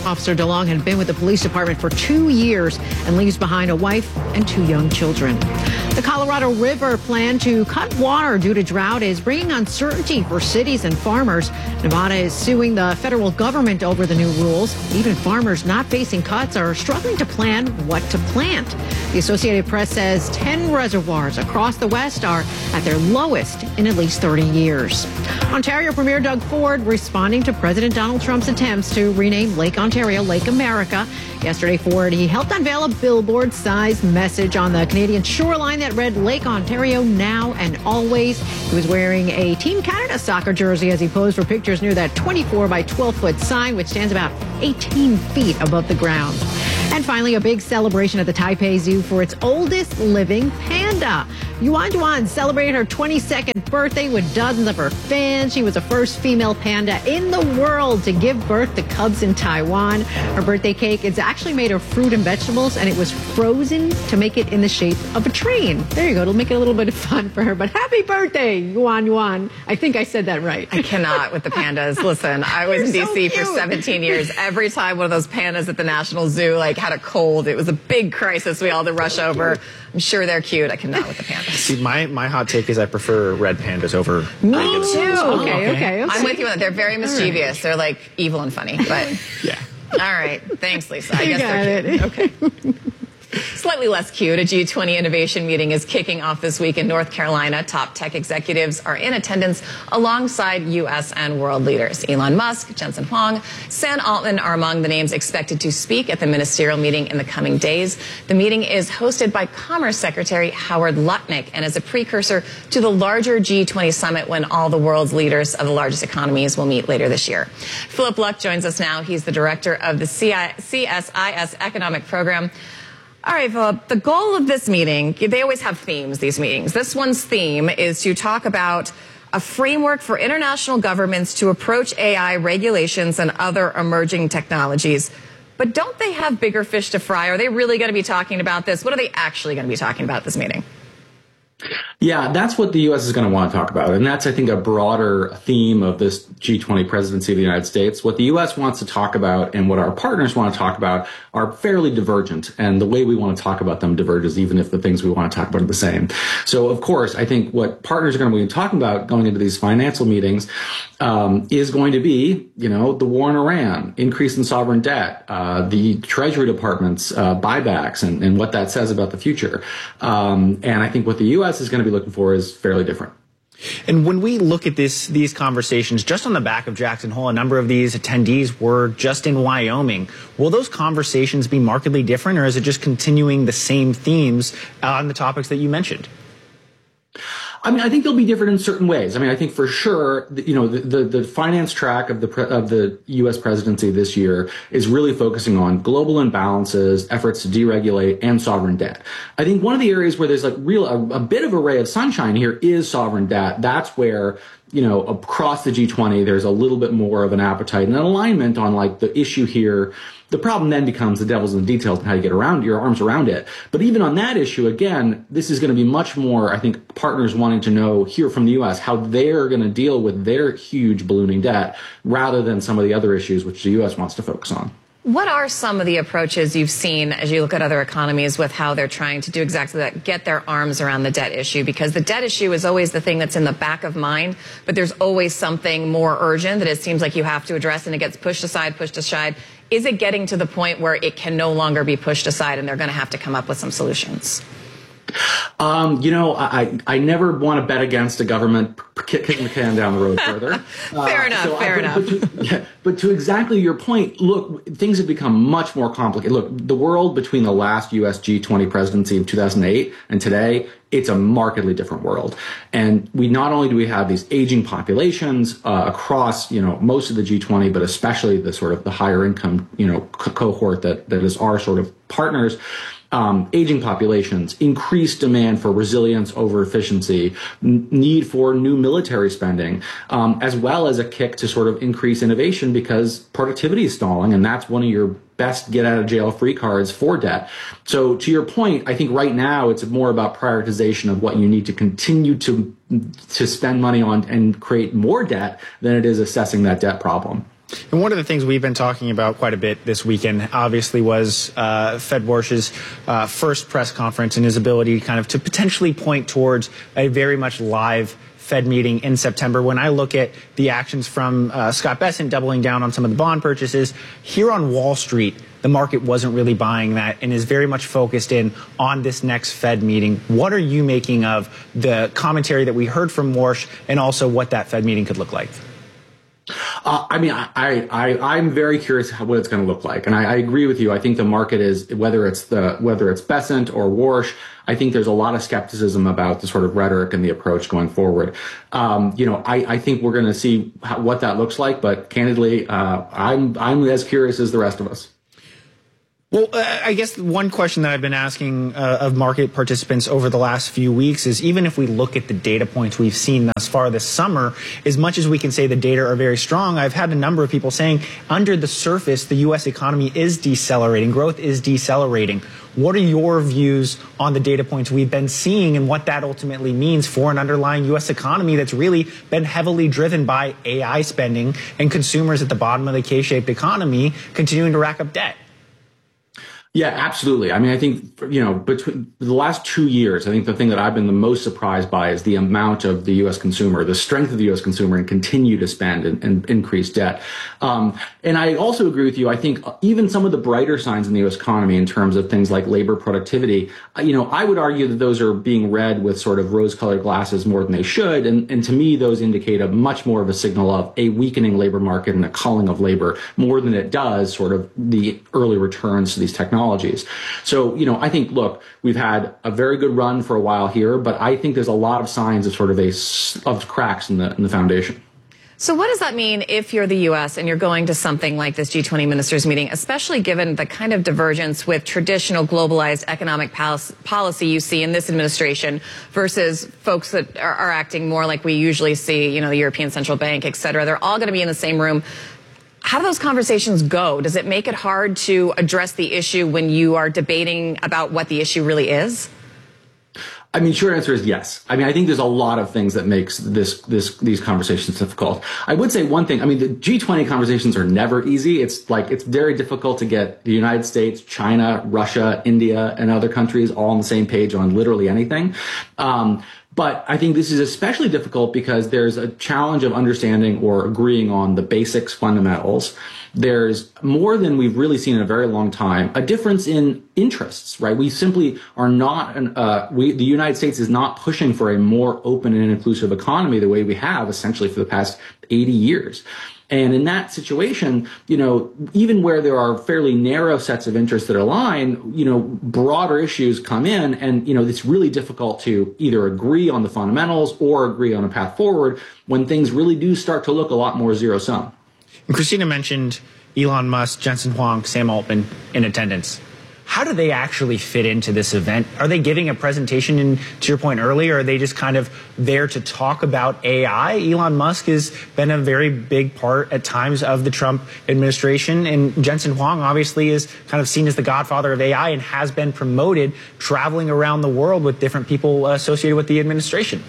Speaker 2: Officer DeLong had been with the police department for two years and leaves behind a wife and two young children. The Colorado River plan to cut water due to drought is bringing uncertainty for cities and farmers. Nevada is suing the federal government over the new rules. Even farmers not facing cuts are struggling to plan what to plant. The Associated Press says ten reservoirs across the West are at their lowest in at least thirty years. Ontario Premier Doug Ford responding to President Donald Trump's attempts to rename Lake Ontario Lake America. Yesterday, Ford, he helped unveil a billboard-sized message on the Canadian shoreline that read Lake Ontario now and always. He was wearing a Team Canada soccer jersey as he posed for pictures near that twenty-four by twelve foot sign, which stands about eighteen feet above the ground. And finally, a big celebration at the Taipei Zoo for its oldest living panda. Yuan Yuan celebrated her twenty-second birthday with dozens of her fans. She was the first female panda in the world to give birth to cubs in Taiwan. Her birthday cake is actually made of fruit and vegetables, and it was frozen to make it in the shape of a train. There you go. It'll make it a little bit of fun for her. But happy birthday, Yuan Yuan. I think I said that right.
Speaker 1: I cannot with the pandas. Listen, I was in D C so for seventeen years. Every time one of those pandas at the National Zoo like had a cold, it was a big crisis. We all had to rush over. I'm sure they're cute. I cannot with the pandas.
Speaker 3: See, my, my hot take is I prefer red pandas over
Speaker 1: Me
Speaker 3: regular
Speaker 1: too.
Speaker 3: pandas.
Speaker 1: Okay,
Speaker 2: okay, okay.
Speaker 1: I'm with you on that. They're very mischievous. They're like evil and funny. But
Speaker 3: yeah.
Speaker 1: All right. Thanks, Lisa. I
Speaker 2: You
Speaker 1: guess
Speaker 2: got
Speaker 1: they're
Speaker 2: it.
Speaker 1: cute. Okay. Slightly less cute, a G twenty innovation meeting is kicking off this week in North Carolina. Top tech executives are in attendance alongside U S and world leaders. Elon Musk, Jensen Huang, Sam Altman are among the names expected to speak at the ministerial meeting in the coming days. The meeting is hosted by Commerce Secretary Howard Lutnick and is a precursor to the larger G twenty summit when all the world's leaders of the largest economies will meet later this year. Philip Luck joins us now. He's the director of the C S I S Economic Program. All right, Philip, the goal of this meeting, they always have themes, these meetings. This one's theme is to talk about a framework for international governments to approach A I regulations and other emerging technologies. But don't they have bigger fish to fry? Are they really going to be talking about this? What are they actually going to be talking about at this meeting?
Speaker 4: Yeah, that's what the U S is going to want to talk about. And that's, I think, a broader theme of this G twenty presidency of the United States. What the U S wants to talk about and what our partners want to talk about are fairly divergent. And the way we want to talk about them diverges, even if the things we want to talk about are the same. So, of course, I think what partners are going to be talking about going into these financial meetings um, is going to be, you know, the war in Iran, increase in sovereign debt, uh, the Treasury Department's uh, buybacks and, and what that says about the future. Um, and I think what the U S is going to be looking for is fairly different.
Speaker 3: And when we look at this, these conversations, just on the back of Jackson Hole, a number of these attendees were just in Wyoming. Will those conversations be markedly different, or is it just continuing the same themes on the topics that you mentioned?
Speaker 4: I mean, I think they'll be different in certain ways. I mean, I think for sure, you know, the, the, the finance track of the pre, of the U S presidency this year is really focusing on global imbalances, efforts to deregulate, and sovereign debt. I think one of the areas where there's like real a, a bit of a ray of sunshine here is sovereign debt. That's where, you know, across the G twenty, there's a little bit more of an appetite and an alignment on like the issue here. The problem then becomes the devil's in the details and how you get around your arms around it. But even on that issue, again, this is going to be much more, I think, partners wanting to know here from the U S how they're going to deal with their huge ballooning debt rather than some of the other issues which the U S wants to focus on.
Speaker 1: What are some of the approaches you've seen as you look at other economies with how they're trying to do exactly that, get their arms around the debt issue? Because the debt issue is always the thing that's in the back of mind, but there's always something more urgent that it seems like you have to address, and it gets pushed aside, pushed aside. Is it getting to the point where it can no longer be pushed aside and they're going to have to come up with some solutions?
Speaker 4: Um, you know, I, I never want to bet against a government kicking the can down the road further.
Speaker 1: fair uh, enough,
Speaker 4: so
Speaker 1: fair
Speaker 4: I,
Speaker 1: enough.
Speaker 4: But to, yeah, but to exactly your point, look, things have become much more complicated. Look, the world between the last U S G twenty presidency of two thousand eight and today, it's a markedly different world. And we not only do we have these aging populations uh, across, you know, most of the G twenty, but especially the sort of the higher income, you know, co- cohort that, that is our sort of partners. Um, aging populations, increased demand for resilience over efficiency, n- need for new military spending, um, as well as a kick to sort of increase innovation because productivity is stalling, and that's one of your best get out of jail free cards for debt. So to your point, I think right now it's more about prioritization of what you need to continue to to spend money on and create more debt than it is assessing that debt problem.
Speaker 3: And one of the things we've been talking about quite a bit this weekend, obviously, was uh, Fed Warsh's uh, first press conference and his ability kind of to potentially point towards a very much live Fed meeting in September. When I look at the actions from uh, Scott Bessent doubling down on some of the bond purchases, here on Wall Street, the market wasn't really buying that and is very much focused in on this next Fed meeting. What are you making of the commentary that we heard from Warsh and also what that Fed meeting could look like?
Speaker 4: Uh, I mean, I, I, I'm very curious how, what it's going to look like. And I, I agree with you. I think the market is, whether it's the, whether it's Bessent or Warsh, I think there's a lot of skepticism about the sort of rhetoric and the approach going forward. Um, you know, I, I think we're going to see how, what that looks like. But candidly, uh, I'm, I'm as curious as the rest of us.
Speaker 3: Well, uh, I guess one question that I've been asking uh, of market participants over the last few weeks is, even if we look at the data points we've seen thus far this summer, as much as we can say the data are very strong, I've had a number of people saying under the surface, the U S economy is decelerating, growth is decelerating. What are your views on the data points we've been seeing and what that ultimately means for an underlying U S economy that's really been heavily driven by A I spending and consumers at the bottom of the K-shaped economy continuing to rack up debt?
Speaker 4: Yeah, absolutely. I mean, I think, you know, between the last two years, I think the thing that I've been the most surprised by is the amount of the U S consumer, the strength of the U S consumer, and continue to spend and, and increase debt. Um, and I also agree with you. I think even some of the brighter signs in the U S economy in terms of things like labor productivity, you know, I would argue that those are being read with sort of rose-colored glasses more than they should. And, and to me, those indicate a much more of a signal of a weakening labor market and a culling of labor more than it does sort of the early returns to these technologies. Technologies. So, you know, I think, look, we've had a very good run for a while here, but I think there's a lot of signs of sort of a of cracks in the in the foundation.
Speaker 1: So what does that mean if you're the U S and you're going to something like this G twenty ministers meeting, especially given the kind of divergence with traditional globalized economic policy you see in this administration versus folks that are, are acting more like we usually see, you know, the European Central Bank, et cetera. They're all going to be in the same room. How do those conversations go? Does it make it hard to address the issue when you are debating about what the issue really is?
Speaker 4: I mean, short answer is yes. I mean, I think there's a lot of things that makes this, this, these conversations difficult. I would say one thing. I mean, the G twenty conversations are never easy. It's like, it's very difficult to get the United States, China, Russia, India, and other countries all on the same page on literally anything. Um, But I think this is especially difficult because there's a challenge of understanding or agreeing on the basics, fundamentals. There's more than we've really seen in a very long time, a difference in interests, right? We simply are not, an, uh, we, the United States is not pushing for a more open and inclusive economy the way we have essentially for the past eighty years. And in that situation, you know, even where there are fairly narrow sets of interests that align, you know, broader issues come in and, you know, it's really difficult to either agree on the fundamentals or agree on a path forward when things really do start to look a lot more zero sum.
Speaker 3: And Christina mentioned Elon Musk, Jensen Huang, Sam Altman in attendance. How do they actually fit into this event? Are they giving a presentation? And to your point earlier, are they just kind of there to talk about A I? Elon Musk has been a very big part at times of the Trump administration. And Jensen Huang obviously is kind of seen as the godfather of A I and has been promoted traveling around the world with different people associated with the administration.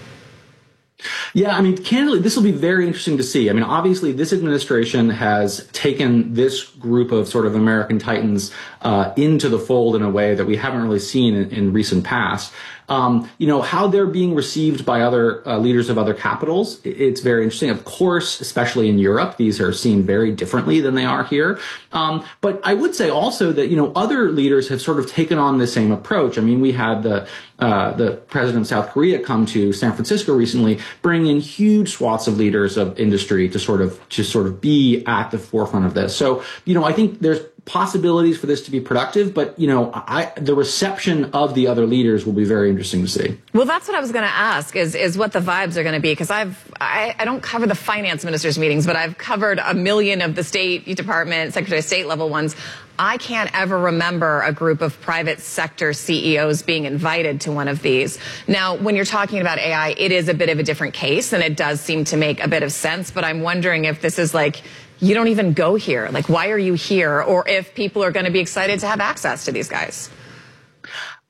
Speaker 4: Yeah, I mean, candidly, this will be very interesting to see. I mean, obviously, this administration has taken this group of sort of American titans uh, into the fold in a way that we haven't really seen in, in recent past. Um, you know, how they're being received by other uh, leaders of other capitals, it's very interesting. Of course, especially in Europe, these are seen very differently than they are here. Um, but I would say also that, you know, other leaders have sort of taken on the same approach. I mean, we had the uh, the president of South Korea come to San Francisco recently, bringing in huge swaths of leaders of industry to sort of to sort of be at the forefront of this. So, you know, I think there's possibilities for this to be productive, but, you know, I, the reception of the other leaders will be very interesting to see.
Speaker 1: Well, that's what I was going to ask is, is what the vibes are going to be. Cause I've, I, I don't cover the finance ministers meetings, but I've covered a million of the State Department, Secretary of State level ones. I can't ever remember a group of private sector C E Os being invited to one of these. Now, when you're talking about A I, it is a bit of a different case and it does seem to make a bit of sense, but I'm wondering if this is like, you don't even go here. Like, why are you here? Or if people are going to be excited to have access to these guys.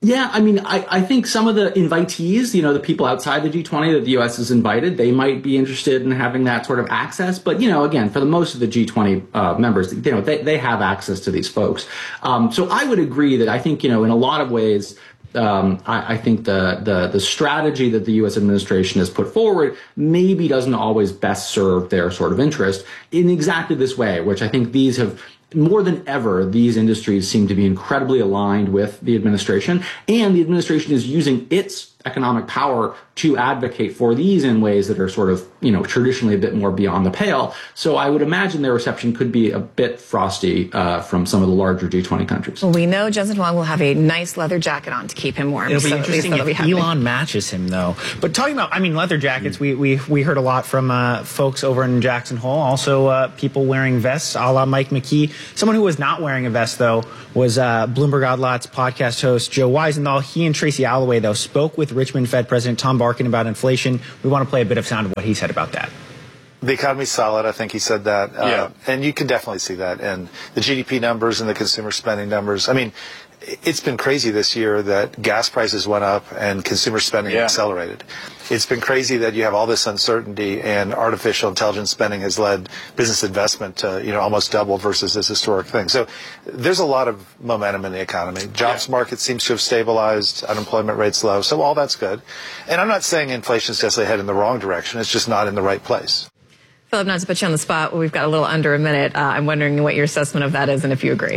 Speaker 4: Yeah, I mean, I, I think some of the invitees, you know, the people outside the G twenty that the U S has invited, they might be interested in having that sort of access. But, you know, again, for the most of the G twenty uh, members, you know, they, they have access to these folks. Um, so I would agree that I think, you know, in a lot of ways, Um, I, I think the, the the strategy that the U S administration has put forward maybe doesn't always best serve their sort of interest in exactly this way, which I think these have, more than ever, these industries seem to be incredibly aligned with the administration, and the administration is using its economic power to advocate for these in ways that are sort of, you know, traditionally a bit more beyond the pale. So I would imagine their reception could be a bit frosty uh, from some of the larger G twenty countries.
Speaker 1: Well, we know Jensen Huang will have a nice leather jacket on to keep him warm.
Speaker 3: It'll be
Speaker 1: so
Speaker 3: interesting if Elon matches him, though. But talking about, I mean, leather jackets, we we we heard a lot from uh, folks over in Jackson Hole. Also, uh, people wearing vests, a la Mike McKee. Someone who was not wearing a vest, though, was uh, Bloomberg Odd Lots podcast host Joe Weisenthal. He and Tracy Alloway, though, spoke with Richmond Fed President Tom Barkin about inflation. We want to play a bit of sound of what he said about that.
Speaker 6: The economy's solid. I think he said that.
Speaker 3: Yeah.
Speaker 6: Uh, and you can definitely see that in the G D P numbers and the consumer spending numbers. I mean, it's been crazy this year that gas prices went up and consumer spending
Speaker 22: Yeah.
Speaker 6: accelerated. It's been crazy that you have all this uncertainty and artificial intelligence spending has led business investment to, you know, almost double versus this historic thing. So there's a lot of momentum in the economy. Jobs market seems to have stabilized, unemployment rate's low, so all that's good. And I'm not saying inflation's necessarily headed in the wrong direction. It's just not in the right place.
Speaker 1: Philip, not to put you on the spot, we've got a little under a minute. Uh, I'm wondering what your assessment of that is and if you agree.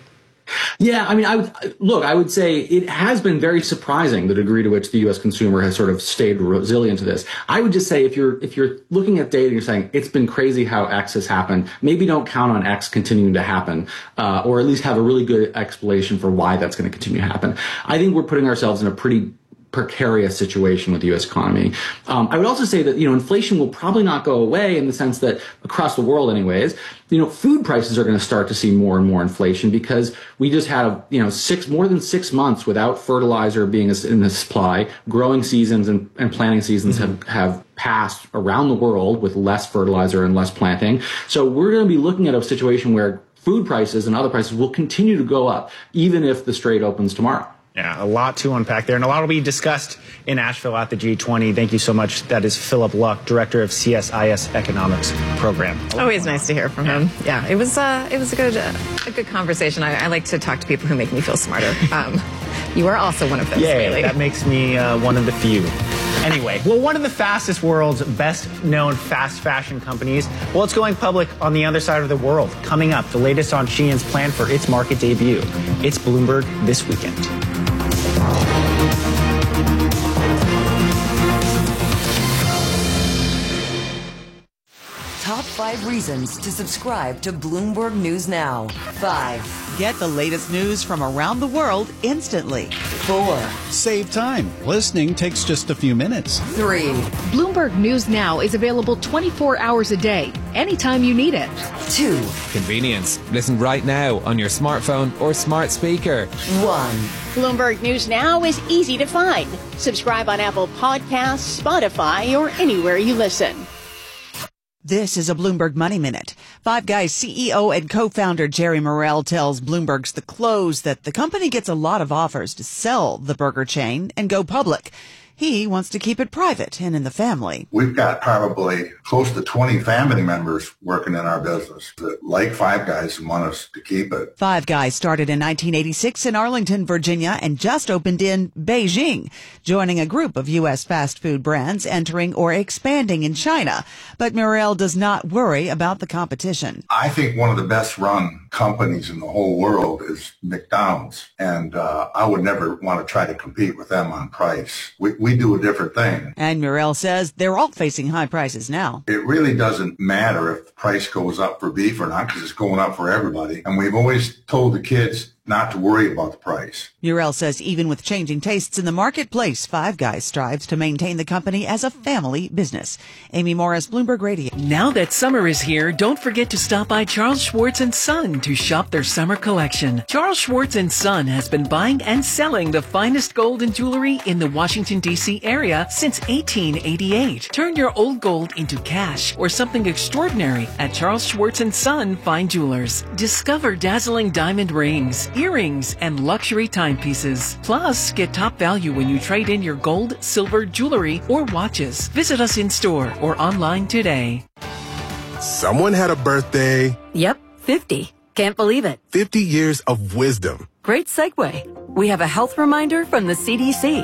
Speaker 4: Yeah, I mean, I would look, I would say it has been very surprising the degree to which the U S consumer has sort of stayed resilient to this. I would just say if you're if you're looking at data and you're saying it's been crazy how X has happened, maybe don't count on X continuing to happen, uh, or at least have a really good explanation for why that's going to continue to happen. I think we're putting ourselves in a pretty precarious situation with the U S economy. Um, I would also say that, you know, inflation will probably not go away in the sense that across the world anyways, you know, food prices are going to start to see more and more inflation because we just had, you know, six, more than six months without fertilizer being in the supply. Growing seasons and, and planting seasons mm-hmm. have, have passed around the world with less fertilizer and less planting. So we're going to be looking at a situation where food prices and other prices will continue to go up, even if the Strait opens tomorrow.
Speaker 3: Yeah, a lot to unpack there, and a lot will be discussed in Asheville at the G twenty. Thank you so much. That is Philip Luck, Director of C S I S Economics Program.
Speaker 1: Always nice to hear from him. Yeah, it was uh, it was a good uh, a good conversation. I, I like to talk to people who make me feel smarter. Um, you are also one of those.
Speaker 3: Yeah,
Speaker 1: really.
Speaker 3: That makes me uh, one of the few. Anyway, well, one of the fastest world's best-known fast fashion companies, well, it's going public on the other side of the world. Coming up, the latest on Shein's plan for its market debut. It's Bloomberg This Weekend.
Speaker 10: Top five reasons to subscribe to Bloomberg News Now. Five.
Speaker 23: Get the latest news from around the world instantly.
Speaker 10: Four.
Speaker 24: Save time. Listening takes just a few minutes.
Speaker 10: Three.
Speaker 25: Bloomberg News Now is available twenty-four hours a day, anytime you need it.
Speaker 10: Two.
Speaker 26: Convenience. Listen right now on your smartphone or smart speaker.
Speaker 10: One.
Speaker 27: Bloomberg News Now is easy to find. Subscribe on Apple Podcasts, Spotify, or anywhere you listen.
Speaker 23: This is a Bloomberg Money Minute. Five Guys C E O and co-founder Jerry Morrell tells Bloomberg's The Close that the company gets a lot of offers to sell the burger chain and go public. He wants to keep it private and in the family.
Speaker 28: We've got probably close to twenty family members working in our business that like Five Guys and want us to keep it.
Speaker 23: Five Guys started in nineteen eighty-six in Arlington, Virginia, and just opened in Beijing, joining a group of U S fast food brands entering or expanding in China. But Morrell does not worry about the competition.
Speaker 28: I think one of the best run companies in the whole world is McDonald's, and uh, I would never want to try to compete with them on price. We, we do a different thing.
Speaker 23: And Morrell says they're all facing high prices now.
Speaker 28: It really doesn't matter if the price goes up for beef or not because it's going up for everybody. And we've always told the kids not to worry about the price.
Speaker 23: Morrell says even with changing tastes in the marketplace, Five Guys strives to maintain the company as a family business. Amy Morris, Bloomberg Radio.
Speaker 29: Now that summer is here, don't forget to stop by Charles Schwartz and Son to shop their summer collection. Charles Schwartz and Son has been buying and selling the finest gold and jewelry in the Washington, D C area since eighteen eighty-eight. Turn your old gold into cash or something extraordinary at Charles Schwartz and Son Fine Jewelers. Discover dazzling diamond rings, earrings, and luxury timepieces. Plus, get top value when you trade in your gold, silver, jewelry, or watches. Visit us in store or online today.
Speaker 5: Someone had a birthday.
Speaker 7: Yep, fifty. Can't believe it.
Speaker 5: fifty years of wisdom.
Speaker 7: Great segue. We have a health reminder from the C D C.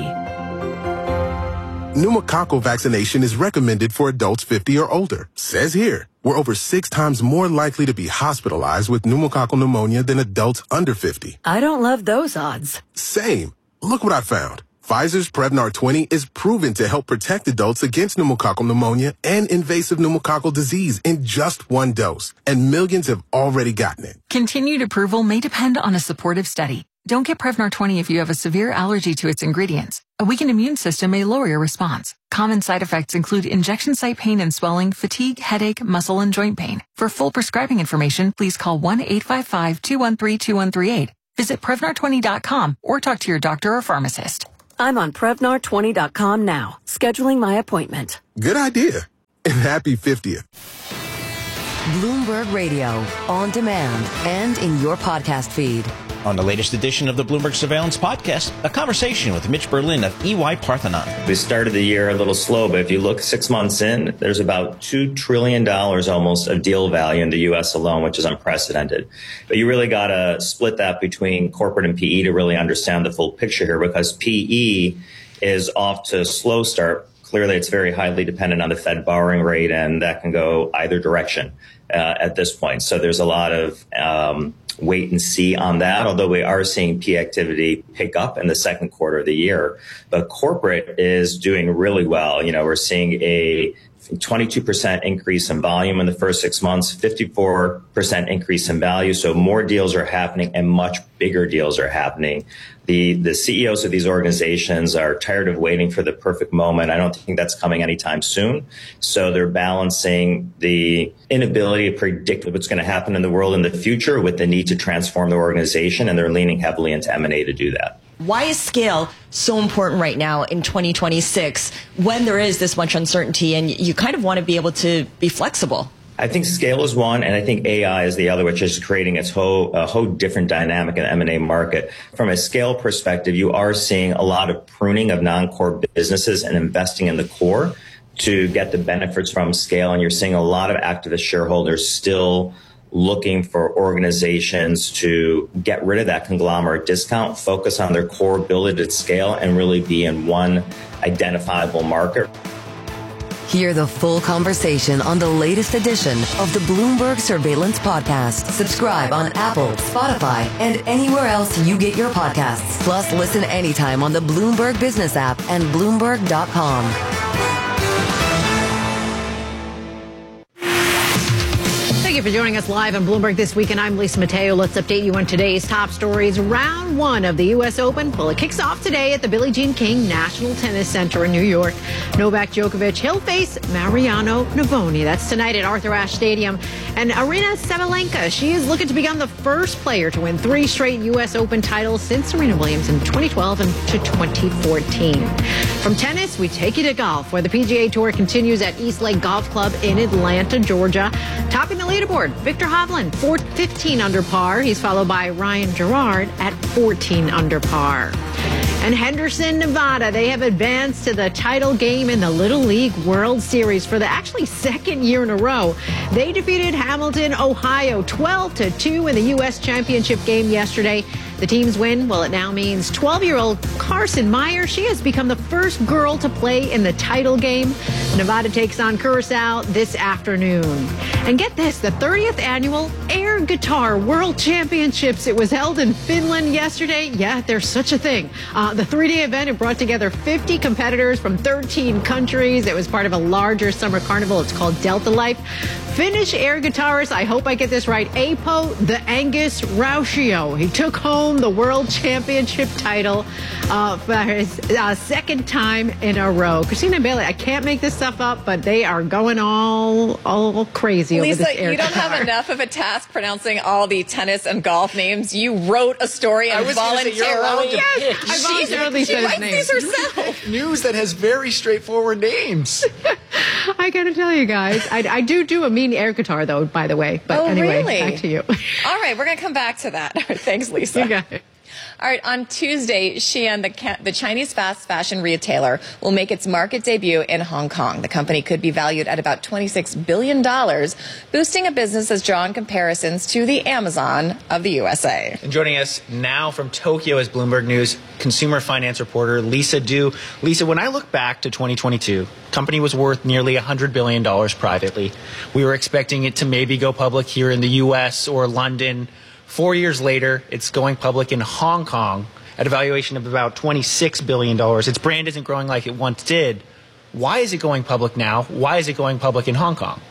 Speaker 5: Pneumococcal vaccination is recommended for adults fifty or older. Says here, we're over six times more likely to be hospitalized with pneumococcal pneumonia than adults under fifty.
Speaker 7: I don't love those odds.
Speaker 5: Same. Look what I found. Pfizer's Prevnar twenty is proven to help protect adults against pneumococcal pneumonia and invasive pneumococcal disease in just one dose. And millions have already gotten it.
Speaker 8: Continued approval may depend on a supportive study. Don't get Prevnar twenty if you have a severe allergy to its ingredients. A weakened immune system may lower your response. Common side effects include injection site pain and swelling, fatigue, headache, muscle, and joint pain. For full prescribing information, please call one eight five five, two one three, two one three eight. Visit Prevnar twenty dot com or talk to your doctor or pharmacist.
Speaker 7: I'm on Prevnar twenty dot com now, scheduling my appointment.
Speaker 5: Good idea. And happy fiftieth.
Speaker 10: Bloomberg Radio, on demand and in your podcast feed.
Speaker 9: On the latest edition of the Bloomberg Surveillance Podcast, a conversation with Mitch Berlin of E Y Parthenon.
Speaker 12: We started the year a little slow, but if you look six months in, there's about two trillion dollars almost of deal value in the U S alone, which is unprecedented. But you really got to split that between corporate and P E to really understand the full picture here, because P E is off to a slow start. Clearly, it's very highly dependent on the Fed borrowing rate, and that can go either direction uh, at this point. So there's a lot of um, wait and see on that, although we are seeing P activity pick up in the second quarter of the year. But corporate is doing really well. You know, we're seeing a twenty-two percent increase in volume in the first six months, fifty-four percent increase in value. So more deals are happening and much bigger deals are happening. The the C E Os of these organizations are tired of waiting for the perfect moment. I don't think that's coming anytime soon. So they're balancing the inability to predict what's going to happen in the world in the future with the need to transform the organization, and they're leaning heavily into M and A to do that.
Speaker 20: Why is scale so important right now in twenty twenty-six when there is this much uncertainty and you kind of want to be able to be flexible?
Speaker 12: I think scale is one, and I think A I is the other, which is creating its whole, a whole different dynamic in the M and A market. From a scale perspective, you are seeing a lot of pruning of non-core businesses and investing in the core to get the benefits from scale. And you're seeing a lot of activist shareholders still looking for organizations to get rid of that conglomerate discount, focus on their core, build it at scale, and really be in one identifiable market.
Speaker 10: Hear the full conversation on the latest edition of the Bloomberg Surveillance Podcast. Subscribe on Apple, Spotify, and anywhere else you get your podcasts. Plus, listen anytime on the Bloomberg Business app and Bloomberg dot com.
Speaker 2: Thank you for joining us live on Bloomberg This Week, and I'm Lisa Mateo. Let's update you on today's top stories. Round one of the U S Open. Well, it kicks off today at the Billie Jean King National Tennis Center in New York. Novak Djokovic, he'll face Mariano Navoni. That's tonight at Arthur Ashe Stadium. And Aryna Sabalenka, she is looking to become the first player to win three straight U S Open titles since Serena Williams in twenty twelve and to twenty fourteen. From tennis, we take you to golf, where the P G A Tour continues at East Lake Golf Club in Atlanta, Georgia. Topping the leaderboard, Victor Hovland, fifteen under par. He's followed by Ryan Gerard at fourteen under par. And Henderson, Nevada, they have advanced to the title game in the Little League World Series for the actually second year in a row. They defeated Hamilton, Ohio, twelve to two in the U S Championship game yesterday. The team's win, well, it now means twelve-year-old Carson Meyer. She has become the first girl to play in the title game. Nevada takes on Curacao this afternoon. And get this, the thirtieth annual Air Guitar World Championships. It was held in Finland yesterday. Yeah, there's such a thing. Uh, the three-day event, it brought together fifty competitors from thirteen countries. It was part of a larger summer carnival. It's called Delta Life. Finnish air guitarist, I hope I get this right, Apo the Angus Rautio. He took home the world championship title uh, for his uh, second time in a row. Christina Bailey, I can't make this stuff up, but they are going all all crazy
Speaker 1: Lisa,
Speaker 2: over this air
Speaker 1: you don't
Speaker 2: guitar.
Speaker 1: have enough of a task pronouncing all the tennis and golf names. You wrote a story and
Speaker 13: I was gonna say,
Speaker 1: voluntarily.
Speaker 13: you're allowed to
Speaker 1: yes,
Speaker 13: pick.
Speaker 2: I voluntarily
Speaker 1: she,
Speaker 2: said
Speaker 1: she
Speaker 2: his
Speaker 1: writes
Speaker 2: name.
Speaker 1: these herself.
Speaker 13: News that has very straightforward names.
Speaker 2: I I got to tell you guys, I, I do do a mean air guitar, though, by the way. But
Speaker 1: oh,
Speaker 2: anyway,
Speaker 1: really?
Speaker 2: back to you.
Speaker 1: All right, we're going to come back to that. Thanks, Lisa.
Speaker 2: You got it.
Speaker 1: All right, on Tuesday, Shein, the, the Chinese fast fashion retailer, will make its market debut in Hong Kong. The company could be valued at about twenty-six billion dollars, boosting a business that's drawn comparisons to the Amazon of the U S A.
Speaker 3: And joining us now from Tokyo is Bloomberg News consumer finance reporter Lisa Du. Lisa, when I look back to twenty twenty-two, the company was worth nearly one hundred billion dollars privately. We were expecting it to maybe go public here in the U S or London. Four years later, it's going public in Hong Kong at a valuation of about twenty-six billion dollars. Its brand isn't growing like it once did. Why is it going public now? Why is it going public in Hong Kong?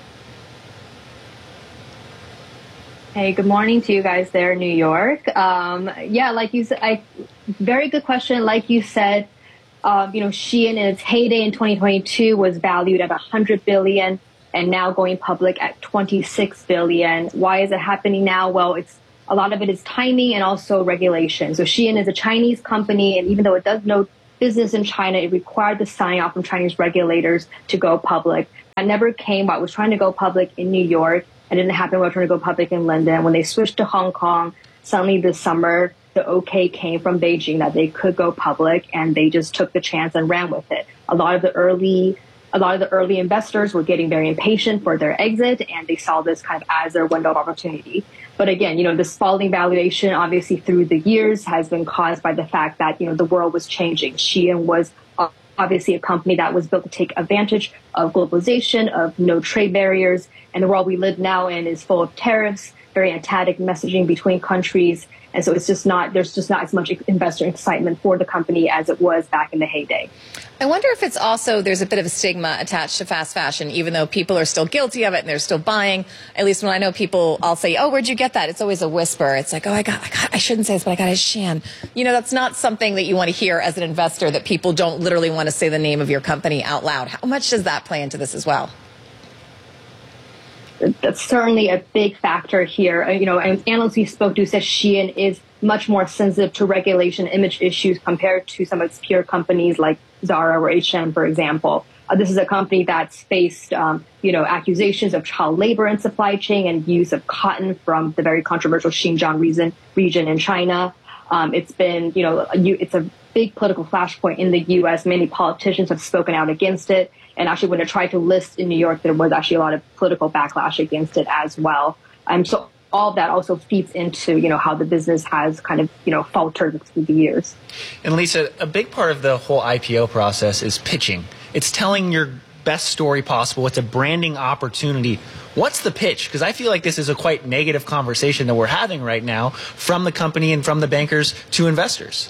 Speaker 11: Hey, good morning to you guys there in New York. Um, yeah, like you said, I, very good question. Like you said, um, you know, Shein in its heyday in twenty twenty-two was valued at one hundred billion dollars. And now going public at twenty-six billion dollars. Why is it happening now? Well, it's a lot of it is timing and also regulation. So Shein is a Chinese company, and even though it does no business in China, it required the sign off from Chinese regulators to go public. That never came, but it was trying to go public in New York. It didn't happen when it was trying to go public in London. When they switched to Hong Kong, suddenly this summer, the okay came from Beijing that they could go public, and they just took the chance and ran with it. A lot of the early A lot of the early investors were getting very impatient for their exit, and they saw this kind of as their window of opportunity. But again, you know, this falling valuation, obviously through the years, has been caused by the fact that, you know, the world was changing. Shein was obviously a company that was built to take advantage of globalization, of no trade barriers. And the world we live now in is full of tariffs, very antagonistic messaging between countries. And so it's just not, there's just not as much investor excitement for the company as it was back in the heyday.
Speaker 1: I wonder if it's also, there's a bit of a stigma attached to fast fashion, even though people are still guilty of it and they're still buying. At least when I know people, I'll say, oh, where'd you get that? It's always a whisper. It's like, oh, I got, I got, I shouldn't say this, but I got it at Shein. You know, that's not something that you want to hear as an investor, that people don't literally want to say the name of your company out loud. How much does that play into this as well?
Speaker 11: That's certainly a big factor here. You know, and analysts we spoke to said Shein is much more sensitive to regulation image issues compared to some of its peer companies like Zara or H and M, for example. Uh, this is a company that's faced, um, you know, accusations of child labor in supply chain and use of cotton from the very controversial Xinjiang region, region in China. Um, it's been, you know, it's a big political flashpoint in the U S. Many politicians have spoken out against it. And actually, when it tried to list in New York, there was actually a lot of political backlash against it as well. Um, so all of that also feeds into, you know, how the business has kind of, you know, faltered through the years.
Speaker 3: And Lisa, a big part of the whole I P O process is pitching. It's telling your best story possible. It's a branding opportunity. What's the pitch? Because I feel like this is a quite negative conversation that we're having right now from the company and from the bankers to investors.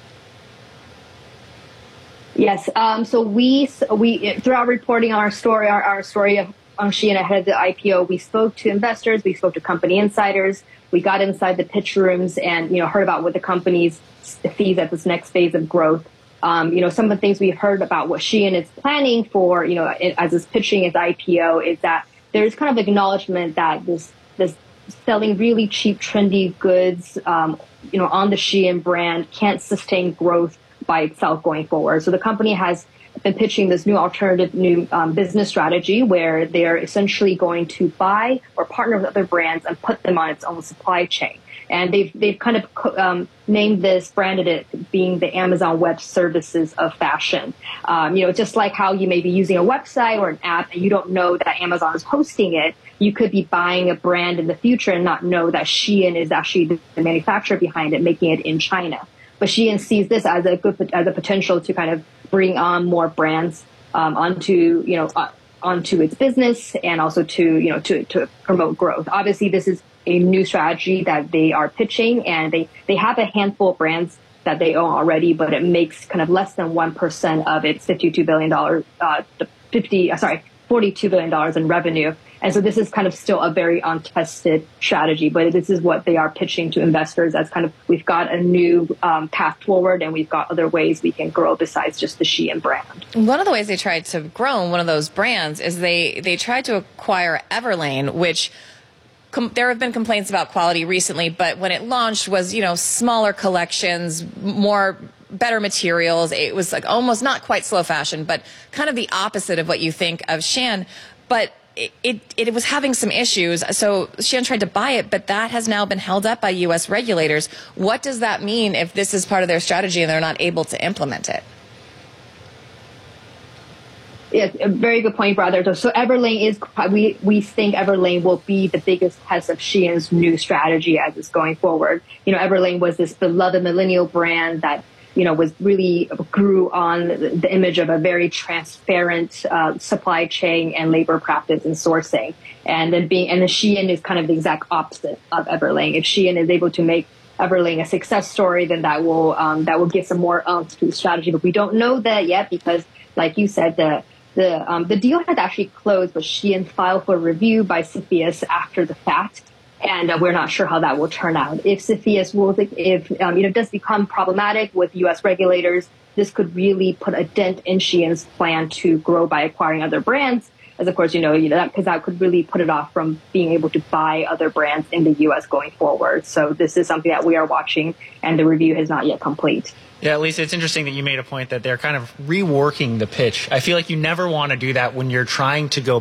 Speaker 11: Yes. Um, so we, we throughout reporting on our story, our, our story of on Shein ahead of the I P O, we spoke to investors, we spoke to company insiders, we got inside the pitch rooms and, you know, heard about what the company's sees at this next phase of growth. Um, you know, some of the things we've heard about what Shein is planning for, you know, as it's pitching its I P O is that there's kind of acknowledgement that this, this selling really cheap, trendy goods, um, you know, on the Shein brand can't sustain growth by itself going forward. So the company has been pitching this new alternative new um, business strategy where they're essentially going to buy or partner with other brands and put them on its own supply chain. And they've they've kind of um, named this, branded it being the Amazon Web Services of fashion. Um, you know, just like how you may be using a website or an app and you don't know that Amazon is hosting it, you could be buying a brand in the future and not know that Shein is actually the manufacturer behind it, making it in China. But Shein sees this as a good, as a potential to kind of bring on more brands um, onto, you know, uh, onto its business and also to, you know, to, to promote growth. Obviously, this is a new strategy that they are pitching, and they, they have a handful of brands that they own already, but it makes kind of less than one percent of its fifty-two billion dollars, uh, fifty, uh, sorry, forty-two billion dollars in revenue. And so this is kind of still a very untested strategy, but this is what they are pitching to investors as kind of, we've got a new um, path forward and we've got other ways we can grow besides just the Shein brand.
Speaker 1: One of the ways they tried to grow one of those brands is they, they tried to acquire Everlane, which com- there have been complaints about quality recently, but when it launched was, you know, smaller collections, more better materials. It was like almost not quite slow fashion, but kind of the opposite of what you think of Shein. But it, it, it was having some issues. So Shein tried to buy it, but that has now been held up by U S regulators. What does that mean if this is part of their strategy and they're not able to implement it?
Speaker 11: Yes, a very good point, brother. So Everlane is, we, we think Everlane will be the biggest test of Shein's new strategy as it's going forward. You know, Everlane was this beloved millennial brand that, you know, was really grew on the image of a very transparent uh, supply chain and labor practice and sourcing. And then being, and then Shein is kind of the exact opposite of Everlane. If Shein is able to make Everlane a success story, then that will, um, that will give some more oomph to the strategy. But we don't know that yet because, like you said, the, The um, the deal has actually closed, but Shein filed for review by CFIUS after the fact, and uh, we're not sure how that will turn out. If CFIUS will, if um, you know, does become problematic with U S regulators, this could really put a dent in Shein's plan to grow by acquiring other brands. As of course, you know, you know, because that, that could really put it off from being able to buy other brands in the U S going forward. So this is something that we are watching, and the review is not yet complete.
Speaker 3: Yeah, Lisa, it's interesting that you made a point that they're kind of reworking the pitch. I feel like you never want to do that when you're trying to go